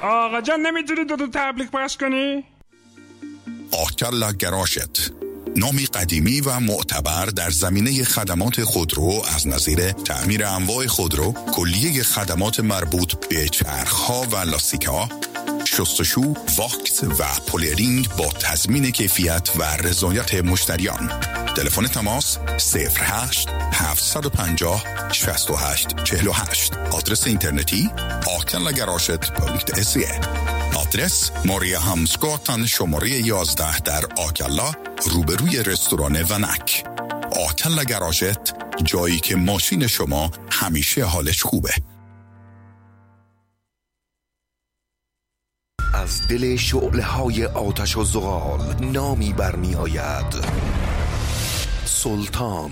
آقا جان نمیتونی دو تبلیغ پخش کنی؟ آکلا گراشت، نامی قدیمی و معتبر در زمینه خدمات خودرو از نظیر تعمیر انواع خودرو، کلیه خدمات مربوط به چرخ‌ها و لاستیک‌ها، شستشو، واکس و پولرینگ با تضمین کیفیت و رضایت مشتریان. تلفن تماس 08 750 68 48. آدرس اینترنتی akellagaraget.se. آدرس ماریا همسگاتن شماره 11 در آکلا روبروی رستوران ونک. آکلا گراژت، جایی که ماشین شما همیشه حالش خوبه. از دل شعله‌های آتش و زغال نامی برمی آید: سلطان.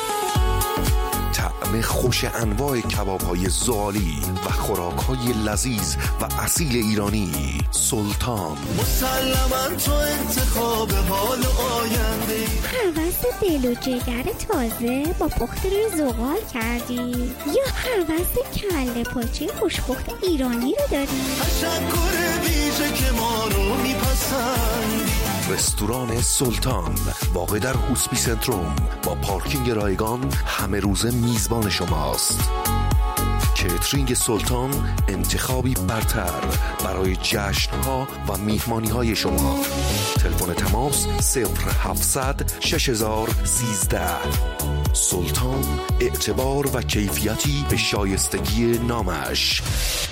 طعم خوش انواع کباب‌های زغالی و خوراک‌های لذیذ و اصیل ایرانی. سلطان. مسلماً تو انتخاب حال آینده. هوس دل و جگر تازه با پخت روی زغال کردی یا هوس کله پاچه خوشپخت ایرانی رو داری؟ تشکر ویژه که ما رو میپسندی. رستوران سلطان واقع در هوسپی سنتروم با پارکینگ رایگان همه روزه میزبان شماست. کیترینگ سلطان انتخابی برتر برای جشن‌ها و میهمانی‌های شما. تلفن تماس 0700 6013. سلطان، اعتبار و کیفیتی به شایستگی نامش.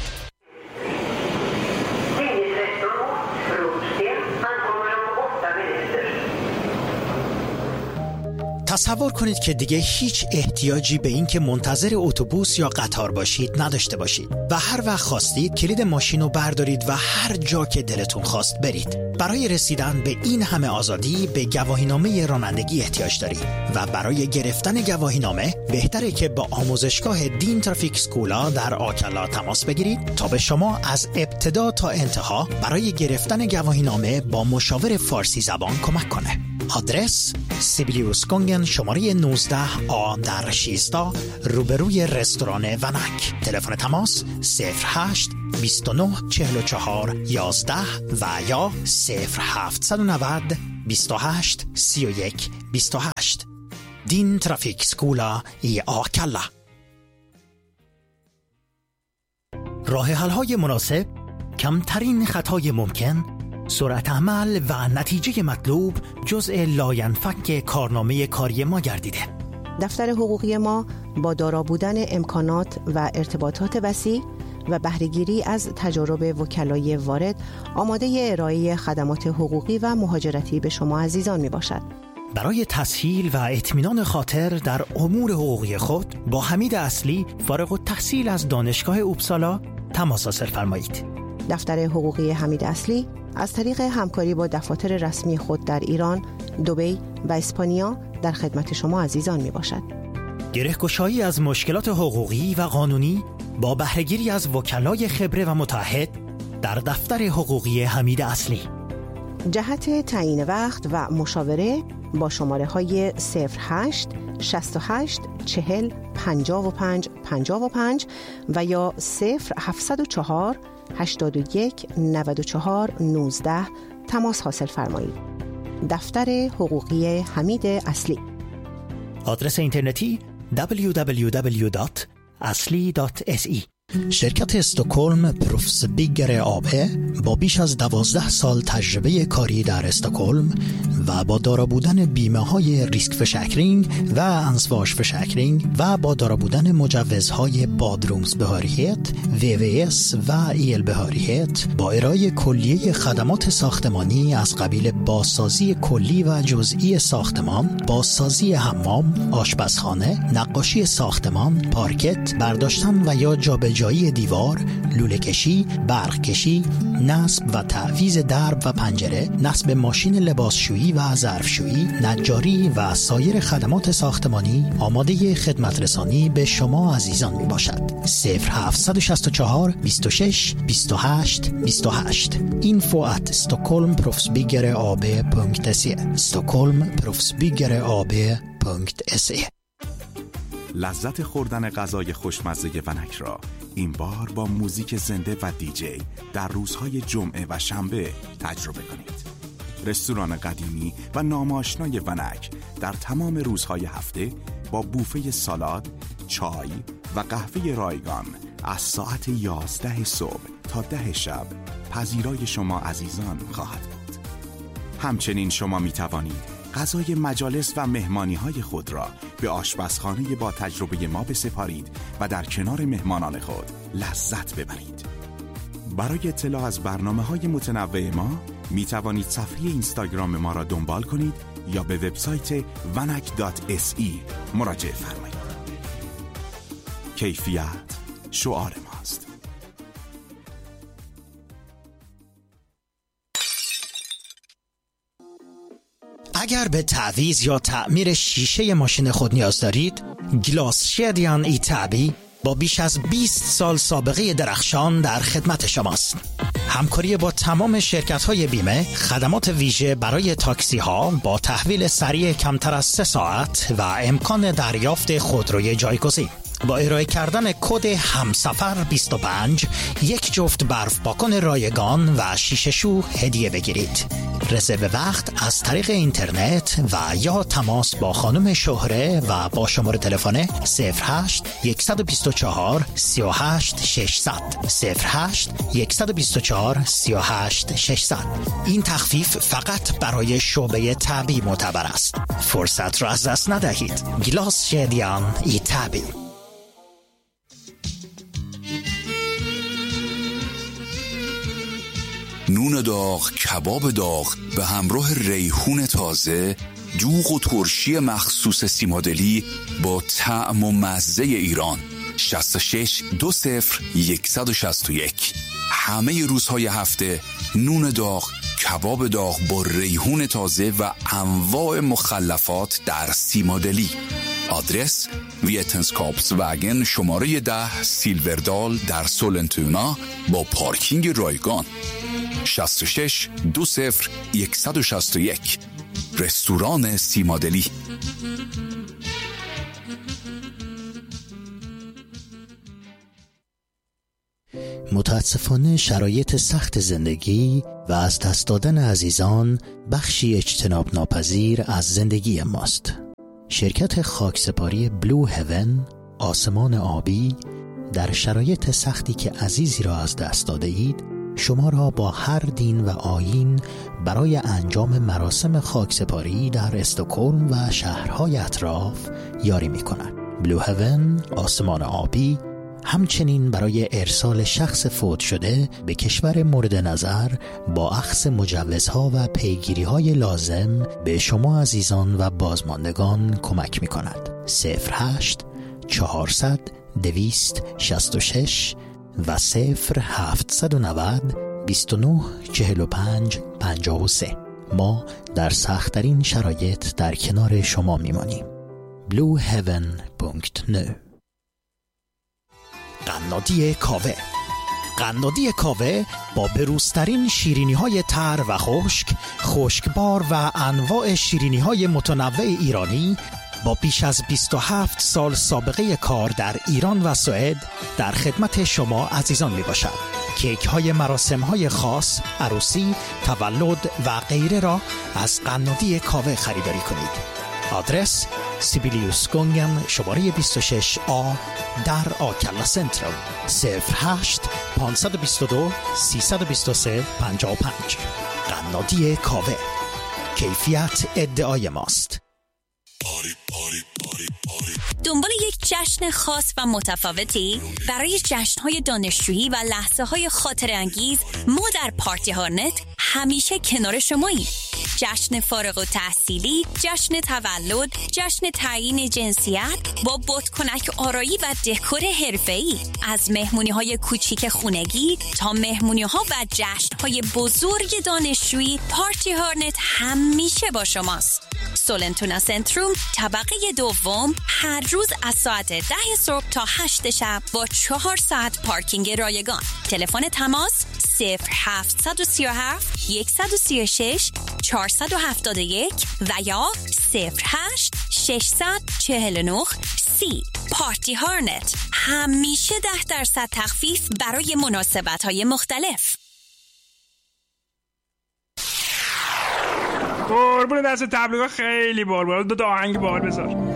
تصور کنید که دیگه هیچ احتیاجی به این که منتظر اتوبوس یا قطار باشید نداشته باشید و هر وقت خواستید کلید ماشین رو بردارید و هر جا که دلتون خواست برید. برای رسیدن به این همه آزادی به گواهینامه رانندگی احتیاج دارید و برای گرفتن گواهینامه بهتره که با آموزشگاه دین ترافیک سکولا در آکلا تماس بگیرید تا به شما از ابتدا تا انتها برای گرفتن گواهینامه با مشاور فارسی زبان کمک کنه. آدرس سیبیلیوس گونگن شماره 19A در 16 روبروی رستوران ونک. تلفن تماس 08 29 44 11 و یا 0790 28 31 28. دین ترافیک سکولا ای آکلا. راه حل‌های مناسب، کمترین خطای ممکن، سرعت عمل و نتیجه مطلوب جزء لاینفک کارنامه کاری ما گردیده. دفتر حقوقی ما با دارا بودن امکانات و ارتباطات وسیع و بهره‌گیری از تجارب وکلای وارد آماده ارائه خدمات حقوقی و مهاجرتی به شما عزیزان می باشد. برای تسهیل و اطمینان خاطر در امور حقوقی خود با حمید اصلی فارغ التحصیل از دانشگاه اوبسالا تماس حاصل فرمایید. دفتر حقوقی حمید اصلی از طریق همکاری با دفاتر رسمی خود در ایران، دبی و اسپانیا در خدمت شما عزیزان می باشد. گره‌گشایی از مشکلات حقوقی و قانونی با بهره‌گیری از وکلای خبره و متعهد در دفتر حقوقی حمید اصلی. جهت تعیین وقت و مشاوره با شماره های 08 68 40 55 55 و یا 0704 81 94 19 تماس حاصل فرمایید. دفتر حقوقی حمید اصلی. آدرس اینترنتی www.asli.se. شرکت استکهلم پروفس بیگر آبه با بیش از 12 سال تجربه کاری در استکهلم و با دارا بودن بیمه های ریسک فشکرینگ و انسواش فشکرینگ و با دارا بودن مجوزهای بادرومز بهاریت، VVS و ایل بهاریت با ارائه کلیه خدمات ساختمانی از قبیل بازسازی کلی و جزئی ساختمان، بازسازی حمام، آشپزخانه، نقاشی ساختمان، پارکت، برداشتن و یا جابجایی دیوار، لوله کشی، برق کشی، نصب و تعویض درب و پنجره، نصب ماشین لباسشویی و ظرفشویی، نجاری و سایر خدمات ساختمانی آماده خدمت رسانی به شما عزیزان می باشد. 0764 26 28 28. info@stockholmproffsbyggeraab.se. stockholmproffsbyggeraab.se. لذت خوردن غذای خوشمزه ونک را این بار با موزیک زنده و دیجی در روزهای جمعه و شنبه تجربه کنید. رستوران قدیمی و ناماشنای ونک در تمام روزهای هفته با بوفه سالاد، چای و قهوه رایگان از ساعت 11 صبح تا 10 شب پذیرای شما عزیزان خواهد بود. همچنین شما می توانید غذای مجالس و مهمانی‌های خود را به آشپزخانه با تجربه ما بسپارید و در کنار مهمانان خود لذت ببرید. برای اطلاع از برنامه‌های متنوع ما می توانید صفحه اینستاگرام ما را دنبال کنید یا به وبسایت vanak.se مراجعه فرمایید. کیفیت شعار ماست. اگر به تعویض یا تعمیر شیشه ماشین خود نیاز دارید، گلاس شدیان ایتابی با بیش از 20 سال سابقه درخشان در خدمت شماست. همکاری با تمام شرکت‌های بیمه، خدمات ویژه برای تاکسی‌ها با تحویل سریع کمتر از 3 ساعت و امکان دریافت خودروی جایگزین. با ارائه کردن کد همسفر 25 یک جفت برف پاکن رایگان و شیشه شو هدیه بگیرید. رزرو وقت از طریق اینترنت و یا تماس با خانم شهره و با شماره تلفن 08 124 38 600 08 124 38 600. این تخفیف فقط برای شعبه تعبی معتبر است. فرصت را از دست ندهید. گلاس شدیان ایتابی. نون داغ، کباب داغ به همراه ریحون تازه، دوغ و ترشی مخصوص سیمادلی با طعم و مزه ایران. 66 20 161. همه روزهای هفته نون داغ، کباب داغ با ریحون تازه و انواع مخلفات در سیمادلی. آدرس ویتنسکاپس وگن شماره 10 سیلوردال در سولنتونا با پارکینگ رایگان. 66 20 161. رستوران سیمادلی. متاسفانه شرایط سخت زندگی و از دست دادن عزیزان بخشی اجتناب ناپذیر از زندگی ماست. شرکت خاکسپاری بلو هیون، آسمان آبی، در شرایط سختی که عزیزی را از دست داده اید شما را با هر دین و آیین برای انجام مراسم خاکسپاری در استکهلم و شهرهای اطراف یاری می کند. بلو هیون، آسمان آبی، همچنین برای ارسال شخص فوت شده به کشور مورد نظر با اخذ مجوزها و پیگیری‌های لازم به شما عزیزان و بازماندگان کمک می‌کند. 08 400 266 و 0790 29 45 53. ما در سخت‌ترین شرایط در کنار شما می‌مانیم. blueheaven.no. قنادی کاوه. قنادی کاوه با بروزترین شیرینی‌های تر و خشکبار و انواع شیرینی‌های متنوع ایرانی با بیش از 27 سال سابقه کار در ایران و سوئد در خدمت شما عزیزان می باشد. کیک های مراسم های خاص، عروسی، تولد و غیره را از قنادی کاوه خریداری کنید. آدرس سیبیلیوس گونگن شماره 26A در آکلا سنترال. 08 522 323 55. قنادی کاوه. کیفیت ادعای ماست. دنبال یک جشن خاص و متفاوتی؟ برای جشن‌های دانشجویی و لحظه‌های خاطره‌انگیز ما در پارتی هارنت همیشه کنار شماییم. جشن فارغ التحصیلی، جشن تولد، جشن تعیین جنسیت با بادکنک آرایی و دکور حرفه‌ای، از مهمونی‌های کوچیک خونگی تا مهمونی‌ها و جشن‌های بزرگ دانشجویی، پارتی هارنت همیشه با شماست. سولنتونا سنتروم طبقه دوم، هر روز از ساعت 10 صبح تا 8 شب با 4 ساعت پارکینگ رایگان. تلفن تماس 0737 136 471 و یا 08 649 30. پارتی هارنت، همیشه 10% تخفیف برای مناسبت‌های مختلف. قربون دست تبلیغا خیلی بار دو آهنگ بار بذار.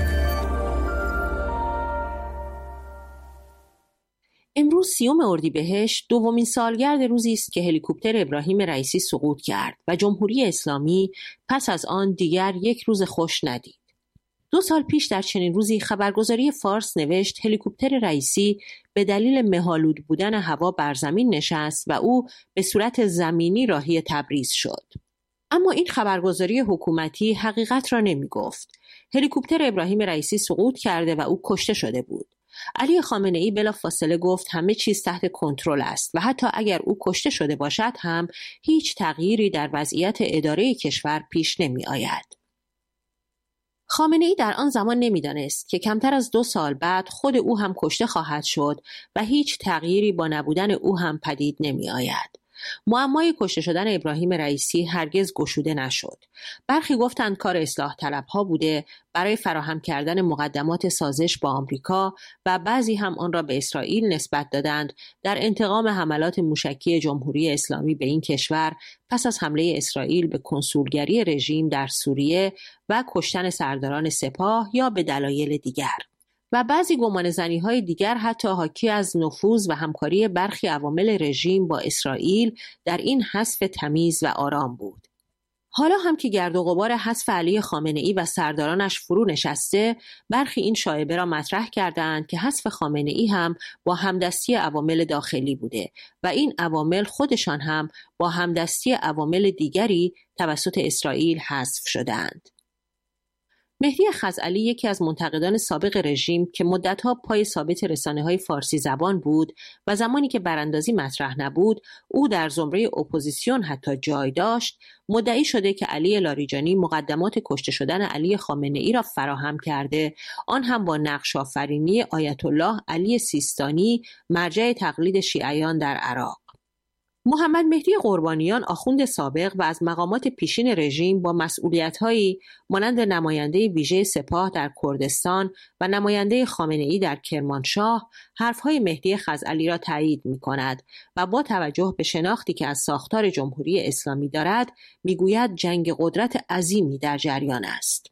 امروز 30 اردیبهشت دومین سالگرد روزی است که هلیکوپتر ابراهیم رئیسی سقوط کرد و جمهوری اسلامی پس از آن دیگر یک روز خوش ندید. 2 سال پیش در چنین روزی خبرگزاری فارس نوشت هلیکوپتر رئیسی به دلیل مه‌آلود بودن هوا بر زمین نشست و او به صورت زمینی راهی تبریز شد. اما این خبرگزاری حکومتی حقیقت را نمی گفت. هلیکوپتر ابراهیم رئیسی سقوط کرده و او کشته شده بود. علی خامنه‌ای بلافاصله گفت همه چیز تحت کنترل است و حتی اگر او کشته شده باشد هم هیچ تغییری در وضعیت اداره کشور پیش نمی آید. خامنه‌ای در آن زمان نمی‌دانست که کمتر از 2 سال بعد خود او هم کشته خواهد شد و هیچ تغییری با نبودن او هم پدید نمی آید. معمای کشته شدن ابراهیم رئیسی هرگز گشوده نشد. برخی گفتند کار اصلاح طلبها بوده برای فراهم کردن مقدمات سازش با آمریکا و بعضی هم آن را به اسرائیل نسبت دادند در انتقام حملات موشکی جمهوری اسلامی به این کشور پس از حمله اسرائیل به کنسولگری رژیم در سوریه و کشتن سرداران سپاه یا به دلایل دیگر. و بعضی گمانه‌زنی‌های دیگر حتی حاکی از نفوذ و همکاری برخی عوامل رژیم با اسرائیل در این حذف تمیز و آرام بود. حالا هم که گرد و غبار حذف علی خامنه‌ای و سردارانش فرو نشسته، برخی این شایعه را مطرح کردند که حذف خامنه‌ای هم با همدستی عوامل داخلی بوده و این عوامل خودشان هم با همدستی عوامل دیگری توسط اسرائیل حذف شدند. مهدی خزعلی یکی از منتقدان سابق رژیم که مدتها پای ثابت رسانه‌های فارسی زبان بود و زمانی که براندازی مطرح نبود او در زمره اپوزیسیون حتی جای داشت، مدعی شده که علی لاریجانی مقدمات کشته شدن علی خامنه‌ای را فراهم کرده، آن هم با نقش آفرینی آیت الله علی سیستانی مرجع تقلید شیعیان در عراق. محمد مهدی قربانیان آخوند سابق و از مقامات پیشین رژیم با مسئولیت‌هایی مانند نماینده ویژه سپاه در کردستان و نماینده خامنه‌ای در کرمانشاه حرف‌های مهدی خزعلی را تایید می‌کند و با توجه به شناختی که از ساختار جمهوری اسلامی دارد می‌گوید جنگ قدرت عظیمی در جریان است.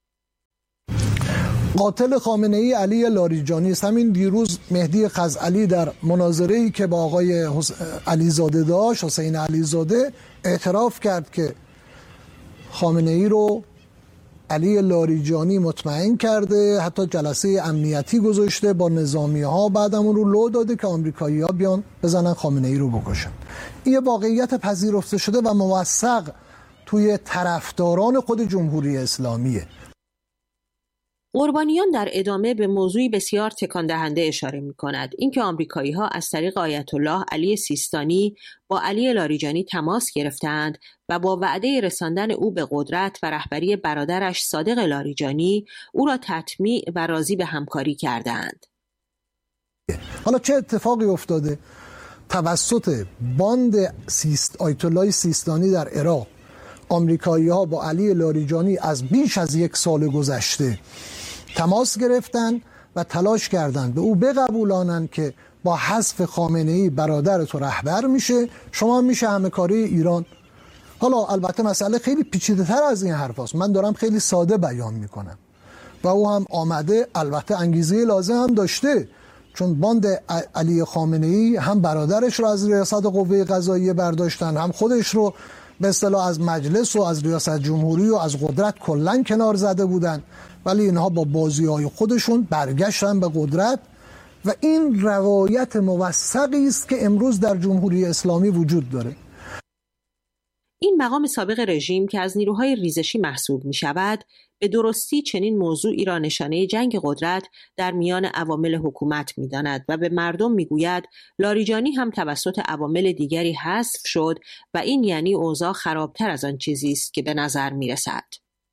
قاتل خامنه‌ای علی لاریجانی است. همین دیروز مهدی خزعلی در مناظره‌ای که با آقای علیزاده داشت، حسین علیزاده، اعتراف کرد که خامنه‌ای رو علی لاریجانی مطمئن کرده، حتی جلسه امنیتی گذاشته با نظامی‌ها، بعدم اون رو لو داده که آمریکایی‌ها بیان بزنن خامنه‌ای رو بکشن. این واقعیت پذیرفته شده و موثق توی طرفداران خود جمهوری اسلامیه. قربانیان در ادامه به موضوعی بسیار تکان دهنده اشاره می‌کند، اینکه آمریکایی‌ها از طریق آیت الله علی سیستانی با علی لاریجانی تماس گرفتند و با وعده رساندن او به قدرت و رهبری برادرش صادق لاریجانی او را تطمیع و راضی به همکاری کردند. حالا چه اتفاقی افتاده؟ توسط باند آیت الله سیستانی در عراق آمریکایی‌ها با علی لاریجانی از بیش از 1 سال گذشته تماس گرفتن و تلاش کردند به او بقبولانند که با حذف خامنه‌ای برادر تو رهبر میشه، شما میشه همه کاری ایران. حالا البته مسئله خیلی پیچیده تر از این حرف هست. من دارم خیلی ساده بیان میکنم و او هم آمده، البته انگیزه لازم هم داشته، چون باند علی خامنه‌ای هم برادرش رو از ریاست قوه قضاییه برداشتن، هم خودش رو به اصطلاح از مجلس و از ریاست جمهوری و از قدرت کلاً کنار زده بودن، ولی اینها با بازی‌های خودشون برگشتن به قدرت و این روایت موثقی است که امروز در جمهوری اسلامی وجود داره. این مقام سابق رژیم که از نیروهای ریزشی محسوب می شود، به درستی چنین موضوعی را نشانه جنگ قدرت در میان عوامل حکومت می داند و به مردم می گوید لاریجانی هم توسط عوامل دیگری حذف شد و این یعنی اوضاع خرابتر از آن چیزی است که به نظر می رسد.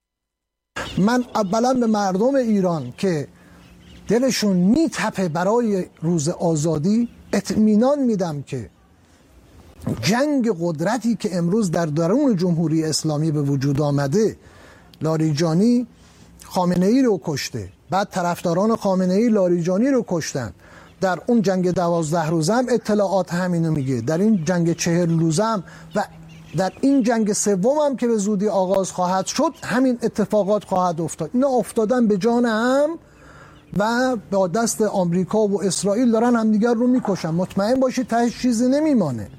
من اولا به مردم ایران که دلشون می تپه برای روز آزادی اطمینان میدم که جنگ قدرتی که امروز در درون جمهوری اسلامی به وجود آمده، لاریجانی خامنه ای رو کشته، بعد طرفداران خامنه ای لاریجانی رو کشتن. در اون جنگ 12 روزه اطلاعات همینو میگه، در این جنگ 40 روزه و در این جنگ سوم هم که به زودی آغاز خواهد شد همین اتفاقات خواهد افتاد. اینا افتادن به جان هم و با دست آمریکا و اسرائیل دارن همدیگر رو میکشن. مطمئن باشید تهش چیزی نمیمانه.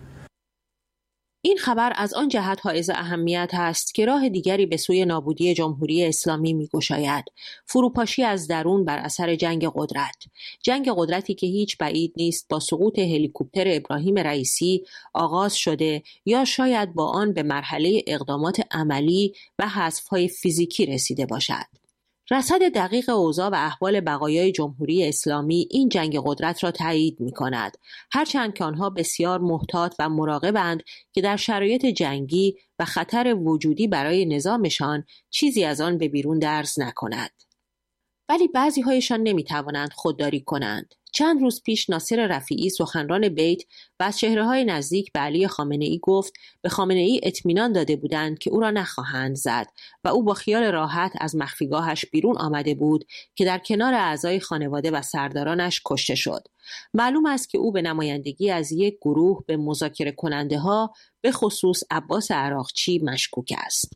این خبر از آن جهت حائز اهمیت است که راه دیگری به سوی نابودی جمهوری اسلامی می‌گشاید. فروپاشی از درون بر اثر جنگ قدرت. جنگ قدرتی که هیچ بعید نیست با سقوط هلیکوپتر ابراهیم رئیسی آغاز شده یا شاید با آن به مرحله اقدامات عملی و حذف‌های فیزیکی رسیده باشد. رصد دقیق اوضاع و احوال بقایای جمهوری اسلامی این جنگ قدرت را تایید می‌کند، هرچند که آنها بسیار محتاط و مراقبند که در شرایط جنگی و خطر وجودی برای نظامشان چیزی از آن به بیرون درز نکند. ولی بعضی‌هایشان نمی‌توانند خودداری کنند. چند روز پیش ناصر رفیعی سخنران بیت و از چهره‌های نزدیک به علی خامنه‌ای گفت به خامنه‌ای اطمینان داده بودند که او را نخواهند زد و او با خیال راحت از مخفیگاهش بیرون آمده بود که در کنار اعضای خانواده و سردارانش کشته شد. معلوم است که او به نمایندگی از یک گروه به مذاکره کننده‌ها به خصوص عباس عراقچی مشکوک است.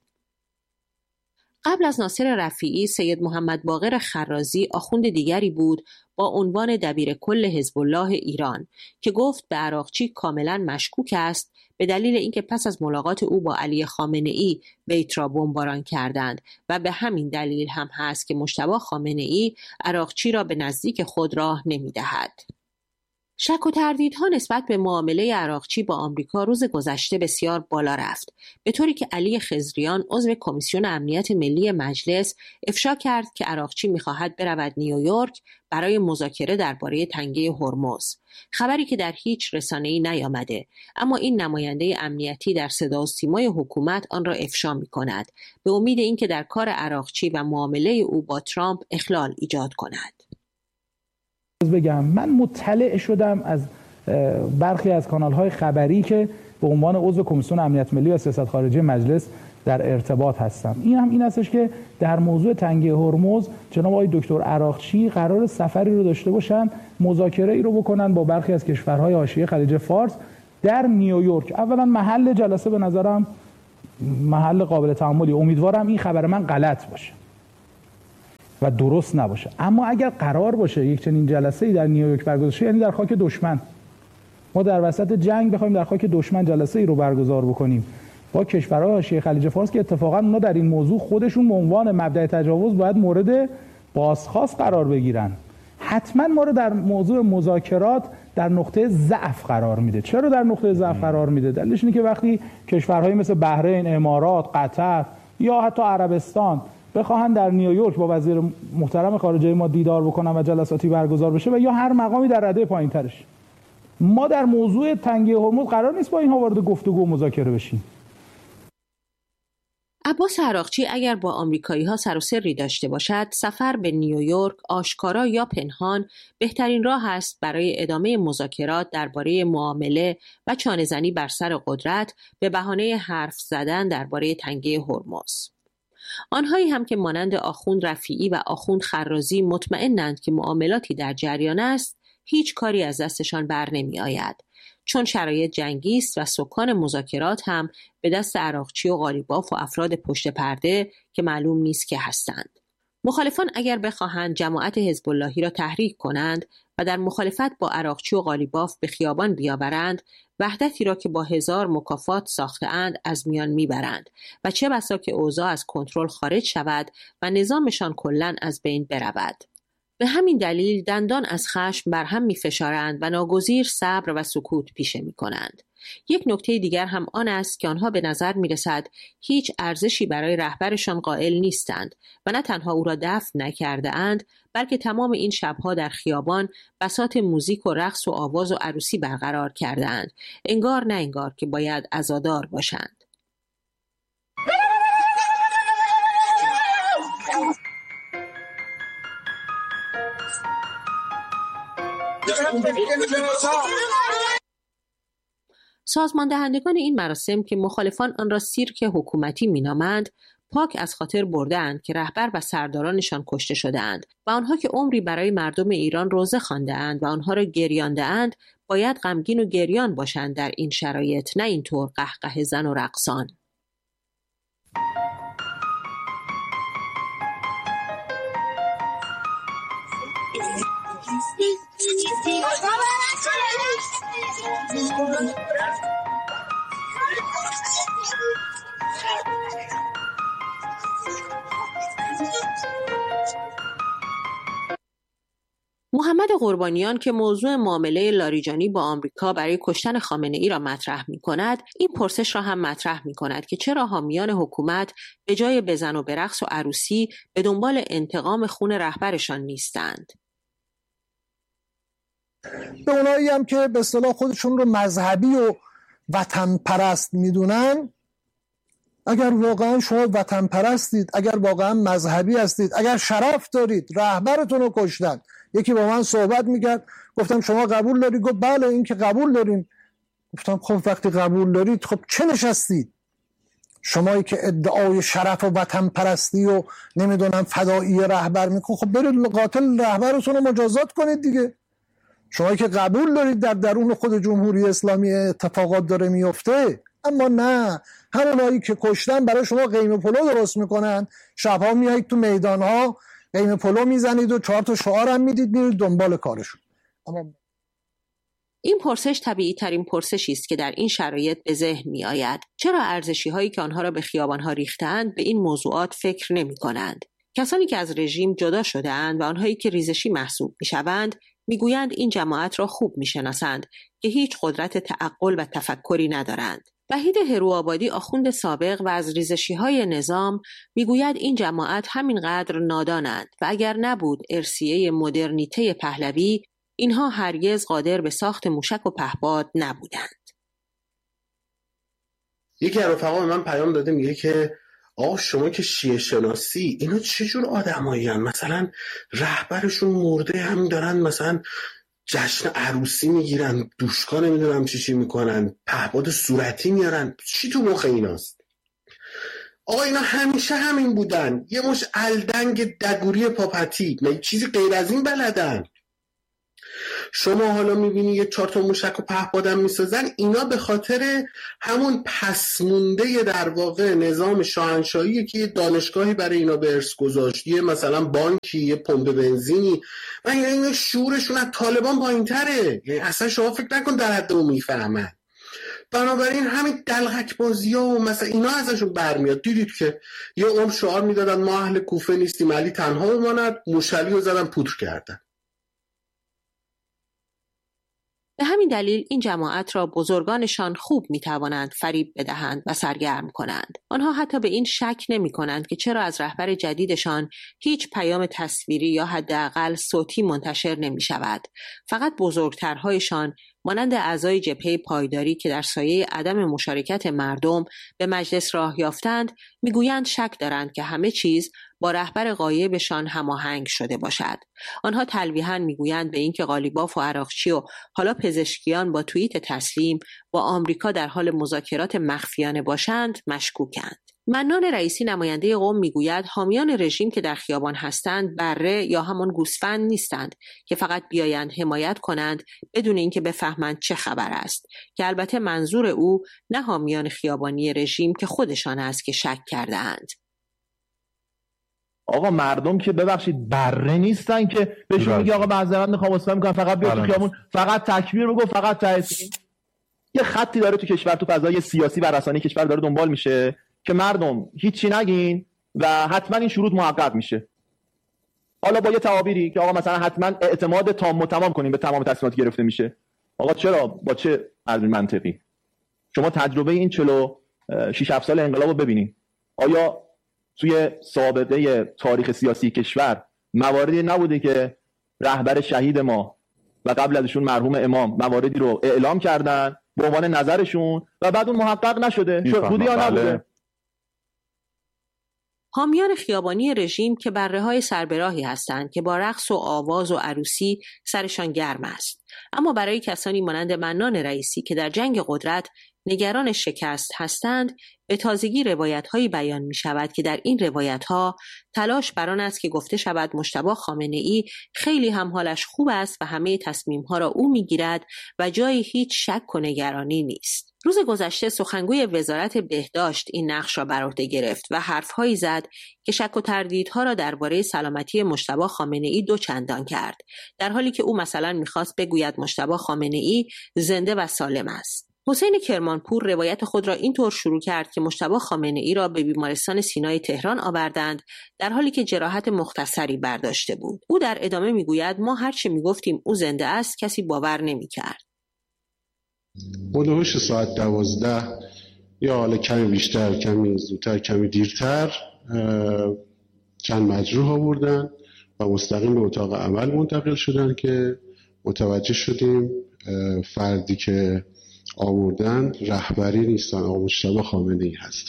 قبل از ناصر رفیعی سید محمد باقر خرازی آخوند دیگری بود با عنوان دبیر کل حزب الله ایران که گفت به عراقچی کاملا مشکوک است به دلیل اینکه پس از ملاقات او با علی خامنه‌ای بیت را بمباران کردند و به همین دلیل هم هست که مجتبی خامنه‌ای عراقچی را به نزدیک خود راه نمی‌دهد. شک و تردیدها نسبت به معامله عراقچی با آمریکا روز گذشته بسیار بالا رفت، به طوری که علی خضریان عضو کمیسیون امنیت ملی مجلس افشا کرد که عراقچی می‌خواهد برود نیویورک برای مذاکره درباره تنگه هرمز، خبری که در هیچ رسانه‌ای نیامده، اما این نماینده امنیتی در صدا و سیمای حکومت آن را افشا می‌کند به امید اینکه در کار عراقچی و معامله او با ترامپ اخلال ایجاد کند. بگم من مطلع شدم از برخی از کانال‌های خبری که به عنوان عضو کمیسیون امنیت ملی و سیاست خارجی مجلس در ارتباط هستم. این هستش که در موضوع تنگه هرمز جناب آقای دکتر عراقچی قرار سفری رو داشته باشن، مذاکره ای رو بکنن با برخی از کشورهای حاشیه خلیج فارس در نیویورک. اولا محل جلسه به نظرم محل قابل تأملی، امیدوارم این خبر من غلط باشه و درست نباشه، اما اگر قرار باشه یک چنین جلسه‌ای در نیویورک برگزار شه، یعنی در خاک دشمن، ما در وسط جنگ بخوایم در خاک دشمن جلسه‌ای رو برگزار بکنیم با کشورهای حاشیه خلیج فارس که اتفاقا اونا در این موضوع خودشون به عنوان مبدأ تجاوز باید مورد بازخواست قرار بگیرن. حتما ما رو در موضوع مذاکرات در نقطه ضعف قرار میده. چرا در نقطه ضعف قرار میده؟ دلیلش اینه که وقتی کشورهای مثل بحرین، امارات، قطر یا حتی عربستان بخواهن در نیویورک با وزیر محترم خارجه ما دیدار بکنن و جلساتی برگزار بشه و یا هر مقامی در رده پایین‌ترش، ما در موضوع تنگه هرمز قرار نیست با اینها وارد گفتگو و مذاکره بشیم. عباس عراقچی اگر با آمریکایی‌ها سر و سری داشته باشد، سفر به نیویورک آشکارا یا پنهان بهترین راه است برای ادامه مذاکرات درباره معامله و چانه‌زنی بر سر قدرت به بهانه حرف زدن درباره تنگه هرمز. آنهایی هم که مانند آخوند رفیعی و آخوند خرازی مطمئنند که معاملاتی در جریان است، هیچ کاری از دستشان بر نمی آید، چون شرایط جنگی است و سکان مذاکرات هم به دست عراقچی و قالیباف و افراد پشت پرده که معلوم نیست که هستند. مخالفان اگر بخواهند جماعت حزب اللهی را تحریک کنند و در مخالفت با عراقچی و قالیباف به خیابان بیاورند، وحدتی را که با 1000 مکافات ساخته‌اند از میان میبرند و چه بسا که اوضاع از کنترل خارج شود و نظامشان کلاً از بین برود. به همین دلیل دندان از خشم بر هم می‌فشارند و ناگزیر صبر و سکوت پیشه می‌کنند. یک نکته دیگر هم آن است که آنها به نظر می‌رسد هیچ ارزشی برای رهبرشان قائل نیستند و نه تنها او را دفن نکرده اند، بلکه تمام این شب‌ها در خیابان بساط موزیک و رقص و آواز و عروسی برقرار کرده اند، انگار نه انگار که باید عزادار باشند. سازمان دهندگان این مراسم که مخالفان آن را سیرک حکومتی مینامند، پاک از خاطر برده‌اند که رهبر و سردارانشان کشته شده‌اند و آنها که عمری برای مردم ایران روزه خوانده‌اند و آنها را گریانده‌اند باید غمگین و گریان باشند در این شرایط، نه اینطور قهقه زن و رقصان. محمد قربانیان که موضوع معامله لاریجانی با آمریکا برای کشتن خامنه‌ای را مطرح می‌کند، این پرسش را هم مطرح می‌کند که چرا حامیان حکومت به جای بزن و برقص و عروسی به دنبال انتقام خون رهبرشان نیستند. به اونایی هم که به اصطلاح خودشون رو مذهبی و وطن پرست میدونن، اگر واقعا شما وطن پرستید، اگر واقعا مذهبی هستید، اگر شرف دارید، رهبرتون رو کشتن. یکی با من صحبت میکرد، گفتم شما قبول دارید؟ گفت بله این که قبول داریم. گفتم خب وقتی قبول دارید خب چه نشستید؟ شمایی که ادعای شرف و وطن پرستی و نمیدونم فدایی رهبر میکنید، خب برید قاتل رهبرتون رو مجازات کنید دیگه. شمایی که قبول دارید در درون خود جمهوری اسلامی اتفاقات داره میفته، اما نه، همونایی که کشتن برای شما قیم پلو درست میکنن، شبها میایید تو میدانها قیم پلو میزنید و 4 تا شعار هم میدید، میرید دنبال کارشون. اما این پرسش طبیعی ترین پرسشی است که در این شرایط به ذهن می آید. چرا ارزشی هایی که آنها را به خیابان ها ریختند به این موضوعات فکر نمی کنند؟ کسانی که از رژیم جدا شده اند و آنهایی که ریزشی محسوب می شوند میگویند این جماعت را خوب میشناسند که هیچ قدرت تعقل و تفکری ندارند. وحید هروآبادی آخوند سابق و از ریزشی‌های نظام میگوید این جماعت همینقدر نادانند و اگر نبود ارثیه مدرنیته پهلوی، اینها هرگز قادر به ساخت موشک و پهپاد نبودند. یکی از رفقا به من پیام داده، میگه که آقا شما که شیعه شناسی، اینا چه جور آدمایی هستن؟ مثلا رهبرشون مرده، همین دارن مثلا جشن عروسی میگیرن، دوشکا نمیدونم چی میکنن، پهپاد صورتی میارن، چی تو مخ ایناست؟ آقا اینا همیشه همین بودن، یه مش الدنگ دگوری پاپتی، نه چیزی غیر از این بلدن. شما حالا میبینی یه 4 تا موشک و پهپادم میسازن، اینا به خاطر همون پسمونده در واقع نظام شاهنشاهیه که یه دانشگاهی برای اینا به ارث گذاشت، یه مثلا بانکی، یه پمپ بنزینی، و اینا شعورشون از طالبان پایین‌تره. یعنی اصلا شما فکر نکن در حد اون میفهمن. بنابراین همین دلغک بازی‌ها و مثلا اینا ازشون برمیاد. دیدید که یه عمر شعار میدادن ما اهل کوفه نیستیم، علی تنها بماند، موشلی رو زدن پودر کردن. به همین دلیل این جماعت را بزرگانشان خوب میتوانند فریب بدهند و سرگرم کنند. آنها حتی به این شک نمی کنند که چرا از رهبر جدیدشان هیچ پیام تصویری یا حداقل صوتی منتشر نمی شود. فقط بزرگترهایشان مانند اعضای جبهه پایداری که در سایه عدم مشارکت مردم به مجلس راه یافتند میگویند شک دارند که همه چیز با رهبر غایبشان هماهنگ شده باشد. آنها تلویحاً میگویند به اینکه قالیباف و عراقچی و حالا پزشکیان با توییت تسلیم با آمریکا در حال مذاکرات مخفیانه باشند مشکوکند. منان رئیسی نماینده قم میگوید حامیان رژیم که در خیابان هستند بره یا همان گوسفند نیستند که فقط بیایند حمایت کنند بدون اینکه بفهمند چه خبر است، که البته منظور او نه حامیان خیابانی رژیم که خودشان است که شک کرده‌اند. آقا مردم که ببخشید بره نیستن که بهشون میگه آقا معذرت میخوام اصلا میکنم فقط بیا تو خیابون، فقط تکبیر بگو، فقط تحسین. یه خطی داره تو کشور، تو فضای سیاسی و رسانه‌ای کشور داره دنبال میشه که مردم هیچی نگین و حتما این شروط محقق میشه. حالا با یه تعابیری که آقا مثلا حتما اعتماد تام و تمام کنیم به تمام تصمیمات گرفته میشه. آقا چرا؟ با چه منطقی؟ شما تجربه این 46-7 سال انقلاب رو ببینید. آیا توی سابقه تاریخ سیاسی کشور مواردی نبوده که رهبر شهید ما و قبل ازشون مرحوم امام مواردی رو اعلام کردن به عنوان نظرشون و بعد اون محقق نشده؟ بوده یا نبوده؟ حامیان خیابانی رژیم که بره‌های سربراهی هستند که با رقص و آواز و عروسی سرشان گرم است. اما برای کسانی مانند منان رئیسی که در جنگ قدرت نگران شکست هستند، به تازگی روایت‌هایی بیان می‌شود که در این روایت‌ها تلاش بر آن است که گفته شود مجتبی خامنه‌ای خیلی هم حالش خوب است و همه تصمیم‌ها را او می‌گیرد و جای هیچ شک و نگرانی نیست. روز گذشته سخنگوی وزارت بهداشت این نقش را بر عهده گرفت و حرف‌هایی زد که شک و تردیدها را درباره سلامتی مجتبی خامنه‌ای دوچندان کرد، در حالی که او مثلا می‌خواست بگوید مجتبی خامنه‌ای زنده و سالم است. حسین کرمانپور روایت خود را اینطور شروع کرد که مجتبی خامنه‌ای را به بیمارستان سینای تهران آوردند در حالی که جراحت مختصری برداشته بود. او در ادامه میگوید ما هرچی میگفتیم او زنده است کسی باور نمی‌کرد. هلوش ساعت 12 یا حالا کمی بیشتر، کمی زودتر، کمی دیرتر چند مجروح آوردن و مستقیم به اتاق عمل منتقل شدن که متوجه شدیم فردی که آوردن رهبری نیستن، آقا مجتبی خامنه‌ای هستن.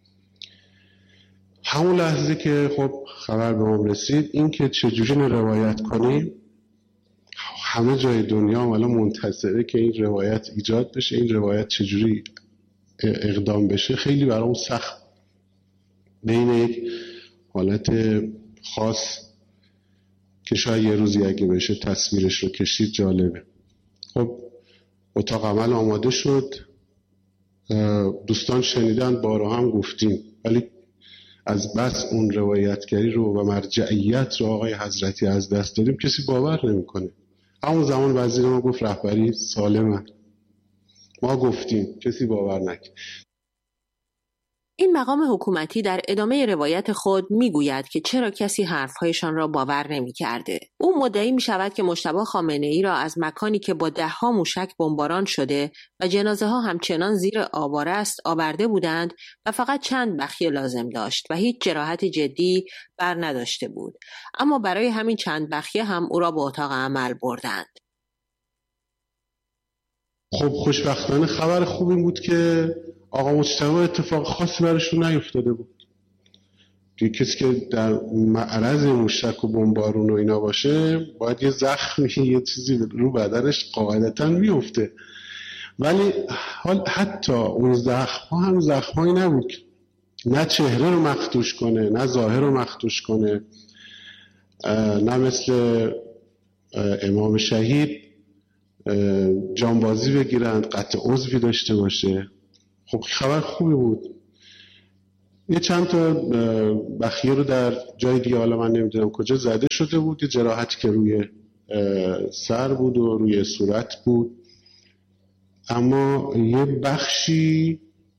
همون لحظه که خب خبر به ما رسید این که چجوری روایت کنیم، همه جای دنیا الان منتظره که این روایت ایجاد بشه، این روایت چجوری اقدام بشه. خیلی برام سخت بین یک حالت خاص که شاید یه روزی اگه بشه تصویرش رو کشید جالبه. خب اتاق عمل آماده شد، دوستان شنیدن، بارها هم گفتیم، ولی از بس اون روایتگری رو و مرجعیت رو آقای حضرتی از دست دادیم کسی باور نمیکنه. همون زمان وزیر ما گفت رهبری سالمه، ما گفتیم کسی باور نکرد. این مقام حکومتی در ادامه روایت خود میگوید که چرا کسی حرفهایشان را باور نمی‌کرده. او مدعی می‌شود که مجتبی خامنه‌ای را از مکانی که با ده‌ها موشک بمباران شده و جنازه‌ها همچنان زیر آواره است آورده بودند و فقط چند بخیه لازم داشت و هیچ جراحت جدی بر نداشته بود. اما برای همین چند بخیه هم او را به اتاق عمل بردند. خب خوشبختانه خبر خوب این بود که آقا مجتبی اتفاق خاصی براشون نیفتاده بود. دیگه کسی که در معرض موشک و بمبارون و اینا باشه باید یه زخمی یه چیزی رو بدنش قاعدتا میفته، ولی حتی اون زخم هم زخمایی نبود، نه چهره رو مخدوش کنه، نه ظاهر رو مخدوش کنه، نه مثل امام شهید جانبازی بگیرند، قطع عضوی داشته باشه. خب خبر خوبی بود. یه چند تا بخیه رو در جای دیگه، حالا من نمیدونم کجا، زده شده بود. یه جراحتی که روی سر بود و روی صورت بود، اما یه بخشی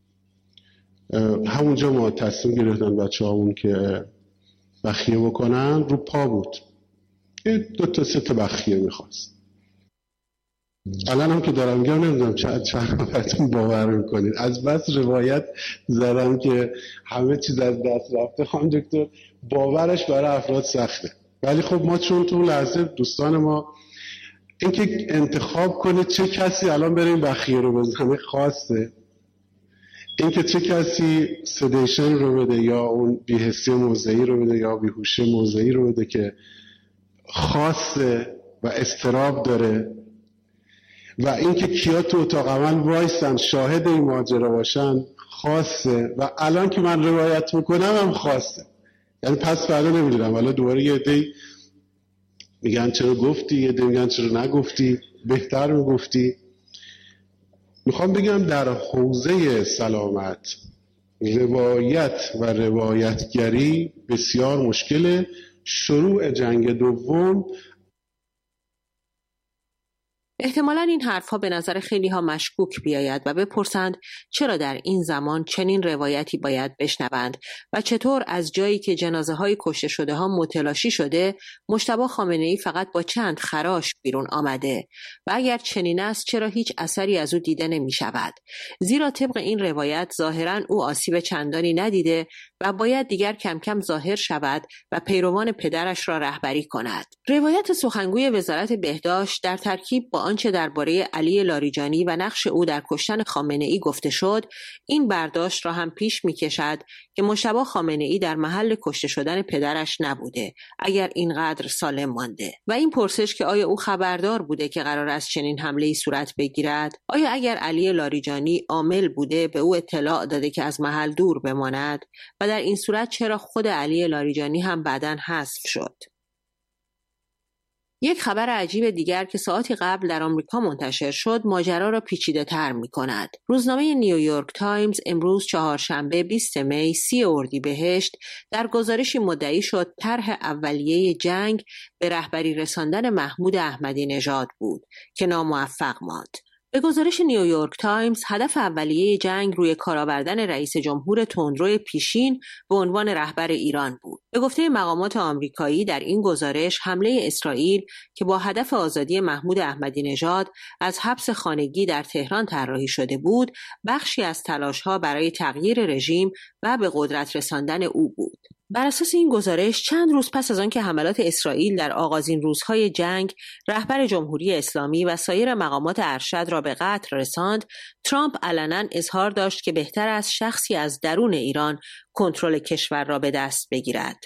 همونجا ما تصمیم گرفتن بچه هامون که بخیه بکنن رو پا بود. یه 2 تا 3 تا بخیه میخواست. الان هم که دارم میگم نمیدونم چند نفرتون باور میکنید، از بس روایت زدم که همه چیز از دست رفته. خانم دکتر باورش برای افراد سخته، ولی خب ما چون تو لحظه دوستان ما اینکه انتخاب کنه چه کسی الان بریم بخیه رو بزنه خاصه، اینکه چه کسی سدیشن رو بده یا اون بی‌حسی موضعی رو بده یا بیهوشی موضعی رو بده که خاصه و اضطراب داره، و اینکه کیا تو اتاق عمل وایسن شاهد این ماجرا باشن خاصه، و الان که من روایت میکنم هم خاصه. یعنی پس فردا نمیدونم، حالا دوباره یه عده‌ای میگن چرا گفتی، یه عده میگن چرا نگفتی، بهتر میگفتی. میخوام بگم در حوزه سلامت روایت و روایتگری بسیار مشکله. شروع جنگ دوم احتمالاً این حرفها به نظر خیلی ها مشکوک بیاید و بپرسند چرا در این زمان چنین روایتی باید بشنوند و چطور از جایی که جنازه های کشته شده ها متلاشی شده مجتبی خامنه‌ای فقط با چند خراش بیرون آمده و اگر چنین است چرا هیچ اثری از او دیده نمی شود، زیرا طبق این روایت ظاهراً او آسیب چندانی ندیده و باید دیگر کم کم ظاهر شود و پیروان پدرش را رهبری کند. روایت سخنگوی وزارت بهداشت در ترکیب با آنچه درباره علی لاریجانی و نقش او در کشتن خامنه‌ای گفته شد، این برداشت را هم پیش می‌کشد که مجتبی خامنه‌ای در محل کشته شدن پدرش نبوده اگر اینقدر سالم مانده و این پرسش که آیا او خبردار بوده که قرار است چنین حمله‌ای صورت بگیرد، آیا اگر علی لاریجانی عامل بوده به او اطلاع داده که از محل دور بماند و در این صورت چرا خود علی لاریجانی هم بعداً حذف شد. یک خبر عجیب دیگر که ساعتی قبل در آمریکا منتشر شد ماجرا را پیچیده تر می کند. روزنامه نیویورک تایمز امروز چهارشنبه 20 می 30 اردیبهشت در گزارشی مدعی شد طرح اولیه جنگ به رهبری رساندن محمود احمدی نژاد بود که ناموفق ماند. به گزارش نیویورک تایمز هدف اولیه جنگ روی کار آوردن رئیس جمهور تندرو پیشین به عنوان رهبر ایران بود. به گفته مقامات آمریکایی در این گزارش حمله اسرائیل که با هدف آزادی محمود احمدی نژاد از حبس خانگی در تهران طراحی شده بود، بخشی از تلاش‌ها برای تغییر رژیم و به قدرت رساندن او بود. بر اساس این گزارش چند روز پس از آنکه حملات اسرائیل در آغازین روزهای جنگ رهبر جمهوری اسلامی و سایر مقامات ارشد را به قتل رساند، ترامپ علنا اظهار داشت که بهتر است شخصی از درون ایران کنترل کشور را به دست بگیرد.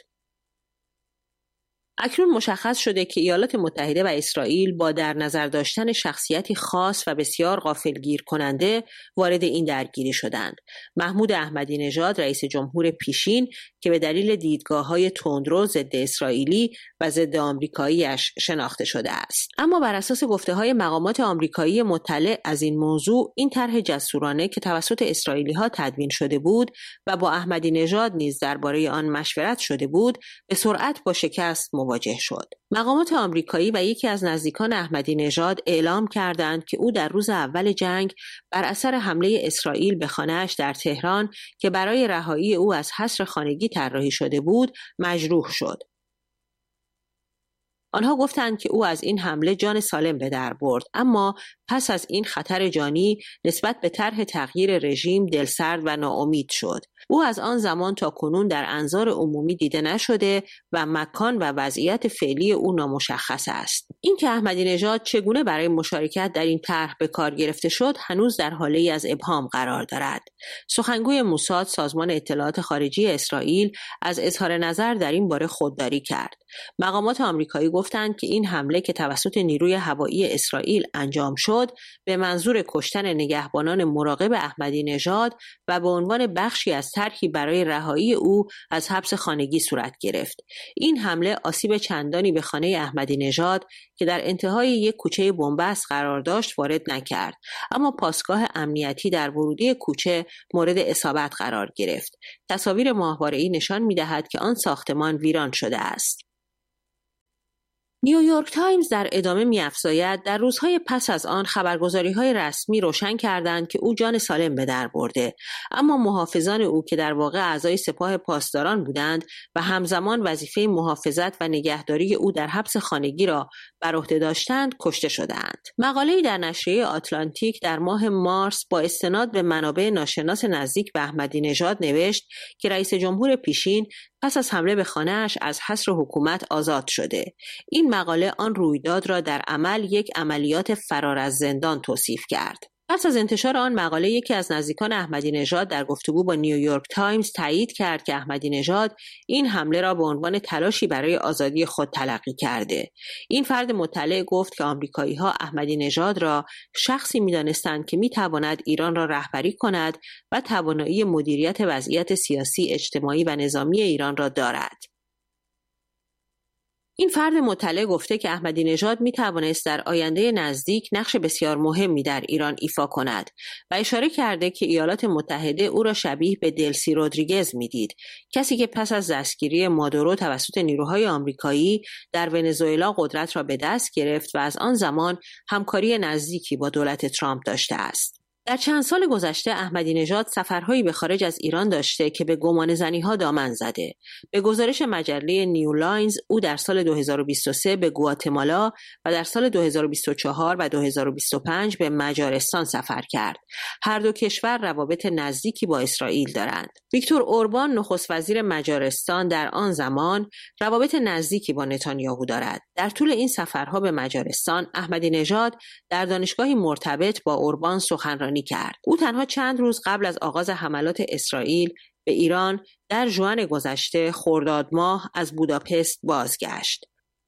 اکنون مشخص شده که ایالات متحده و اسرائیل با در نظر داشتن شخصیتی خاص و بسیار غافلگیر کننده وارد این درگیری شدند. محمود احمدی نژاد رئیس جمهور پیشین که به دلیل دیدگاه‌های تندرو ضد اسرائیلی و ضد آمریکایی‌اش شناخته شده است. اما بر اساس گفته‌های مقامات آمریکایی مطلع از این موضوع، این طرح جسورانه که توسط اسرائیلی‌ها تدوین شده بود و با احمدی نژاد نیز درباره آن مشورت شده بود، به سرعت با شکست مواجه شد. مقامات آمریکایی و یکی از نزدیکان احمدی نژاد اعلام کردند که او در روز اول جنگ بر اثر حمله اسرائیل به خانه‌اش در تهران که برای رهایی او از حصر خانگی طراحی شده بود، مجروح شد. آنها گفتند که او از این حمله جان سالم به در برد، اما پس از این خطر جانی نسبت به طرح تغییر رژیم دلسرد و ناامید شد. او از آن زمان تا کنون در انظار عمومی دیده نشده و مکان و وضعیت فعلی او نامشخص است. اینکه احمدی نژاد چگونه برای مشارکت در این طرح به کار گرفته شد هنوز در حاله‌ای از ابهام قرار دارد. سخنگوی موساد، سازمان اطلاعات خارجی اسرائیل، از اظهار نظر در این باره خودداری کرد. مقامات آمریکایی گفتند که این حمله که توسط نیروی هوایی اسرائیل انجام شد به منظور کشتن نگهبانان مراقب احمدی نژاد و به عنوان بخشی از طرحی برای رهایی او از حبس خانگی صورت گرفت. این حمله آسیب چندانی به خانه احمدی نژاد که در انتهای یک کوچه بنبست قرار داشت وارد نکرد، اما پاسگاه امنیتی در ورودی کوچه مورد اصابت قرار گرفت. تصاویر ماهواره‌ای نشان می‌دهد که آن ساختمان ویران شده است. نیویورک تایمز در ادامه می‌افزاید در روزهای پس از آن خبرگزاری‌های رسمی روشن کردند که او جان سالم به در برده، اما محافظان او که در واقع اعضای سپاه پاسداران بودند و همزمان وظیفه محافظت و نگهداری او در حبس خانگی را بر عهده داشتند کشته شدند. مقاله‌ای در نشریه آتلانتیک در ماه مارس با استناد به منابع ناشناس نزدیک به احمدی نژاد نوشت که رئیس جمهور پیشین پس از حمله به خانه‌اش از حصر حکومت آزاد شده. این مقاله آن رویداد را در عمل یک عملیات فرار از زندان توصیف کرد. پس از انتشار آن مقاله یکی از نزدیکان احمدی نژاد در گفتگو با نیویورک تایمز تایید کرد که احمدی نژاد این حمله را به عنوان تلاشی برای آزادی خود تلقی کرده. این فرد مطلع گفت که آمریکایی‌ها احمدی نژاد را شخصی می‌دانستند که می‌تواند ایران را رهبری کند و توانایی مدیریت وضعیت سیاسی، اجتماعی و نظامی ایران را دارد. این فرد مطلع گفته که احمدی نژاد می توانست در آینده نزدیک نقش بسیار مهمی در ایران ایفا کند و اشاره کرده که ایالات متحده او را شبیه به دلسی رودریگز می دید، کسی که پس از دستگیری مادورو توسط نیروهای آمریکایی در ونزوئلا قدرت را به دست گرفت و از آن زمان همکاری نزدیکی با دولت ترامپ داشته است. در چند سال گذشته احمدی نژاد سفرهایی به خارج از ایران داشته که به گمانه‌زنی‌ها دامن زده. به گزارش مجله نیو لاینز او در سال 2023 به گواتمالا و در سال 2024 و 2025 به مجارستان سفر کرد. هر دو کشور روابط نزدیکی با اسرائیل دارند. ویکتور اوربان نخست وزیر مجارستان در آن زمان روابط نزدیکی با نتانیاهو دارد. در طول این سفرها به مجارستان احمدی نژاد در دانشگاهی مرتبط با اوربان سخنرانی کرد. او تنها چند روز قبل از آغاز حملات اسرائیل به ایران در ژوئن گذشته خرداد ماه از بوداپست بازگشت.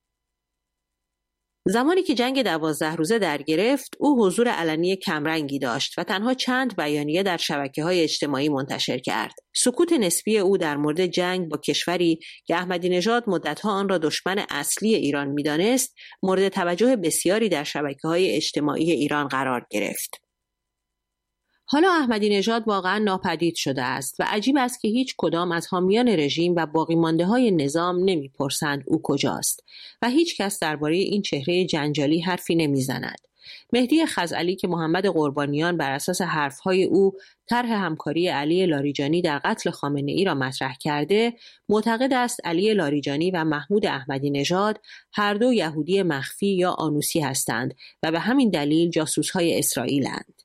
زمانی که جنگ 12 روزه در گرفت، او حضور علنی کمرنگی داشت و تنها چند بیانیه در شبکه‌های اجتماعی منتشر کرد. سکوت نسبی او در مورد جنگ با کشوری که احمدی نژاد مدت‌ها آن را دشمن اصلی ایران می‌دانست، مورد توجه بسیاری در شبکه‌های اجتماعی ایران قرار گرفت. حالا احمدی نژاد واقعا ناپدید شده است و عجیب است که هیچ کدام از حامیان رژیم و باقی مانده های نظام نمیپرسند او کجاست و هیچ کس درباره این چهره جنجالی حرفی نمیزند. مهدی خزعلی که محمد قربانیان بر اساس حرفهای او طرح همکاری علی لاریجانی در قتل خامنه‌ای را مطرح کرده، معتقد است علی لاریجانی و محمود احمدی نژاد هر دو یهودی مخفی یا آنوسی هستند و به همین دلیل جاسوس‌های اسرائیل‌اند.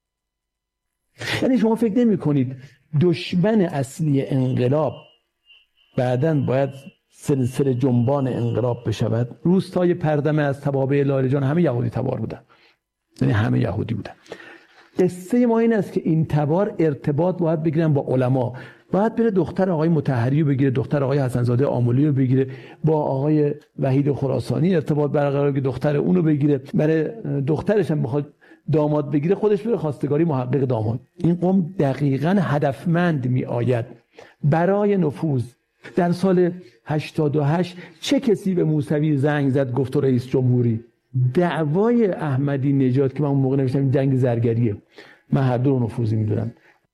یعنی شما فکر نمی کنید دشمن اصلی انقلاب بعداً باید سلسله جنبان انقلاب بشود؟ روستای پردمه از توابع لاریجان همه یهودی تبار بودن، یعنی همه یهودی بودن. قصه ما این است که این تبار ارتباط باید بگیرن با علما، باید بره دختر آقای مطهری رو بگیره، دختر آقای حسنزاده آملی رو بگیره، با آقای وحید خراسانی ارتباط برقرار کنه، دختر اون رو بگیره، برای دخترش هم بخواد داماد بگیره خودش بره خواستگاری محقق داماد. این قوم دقیقاً هدفمند می آید برای نفوذ. در سال 88 چه کسی به موسوی زنگ زد گفت رئیس جمهوری؟ دعوای احمدی نژاد که من اون موقع نوشتم جنگ زرگریه. من هر دو نفوذی میدونم.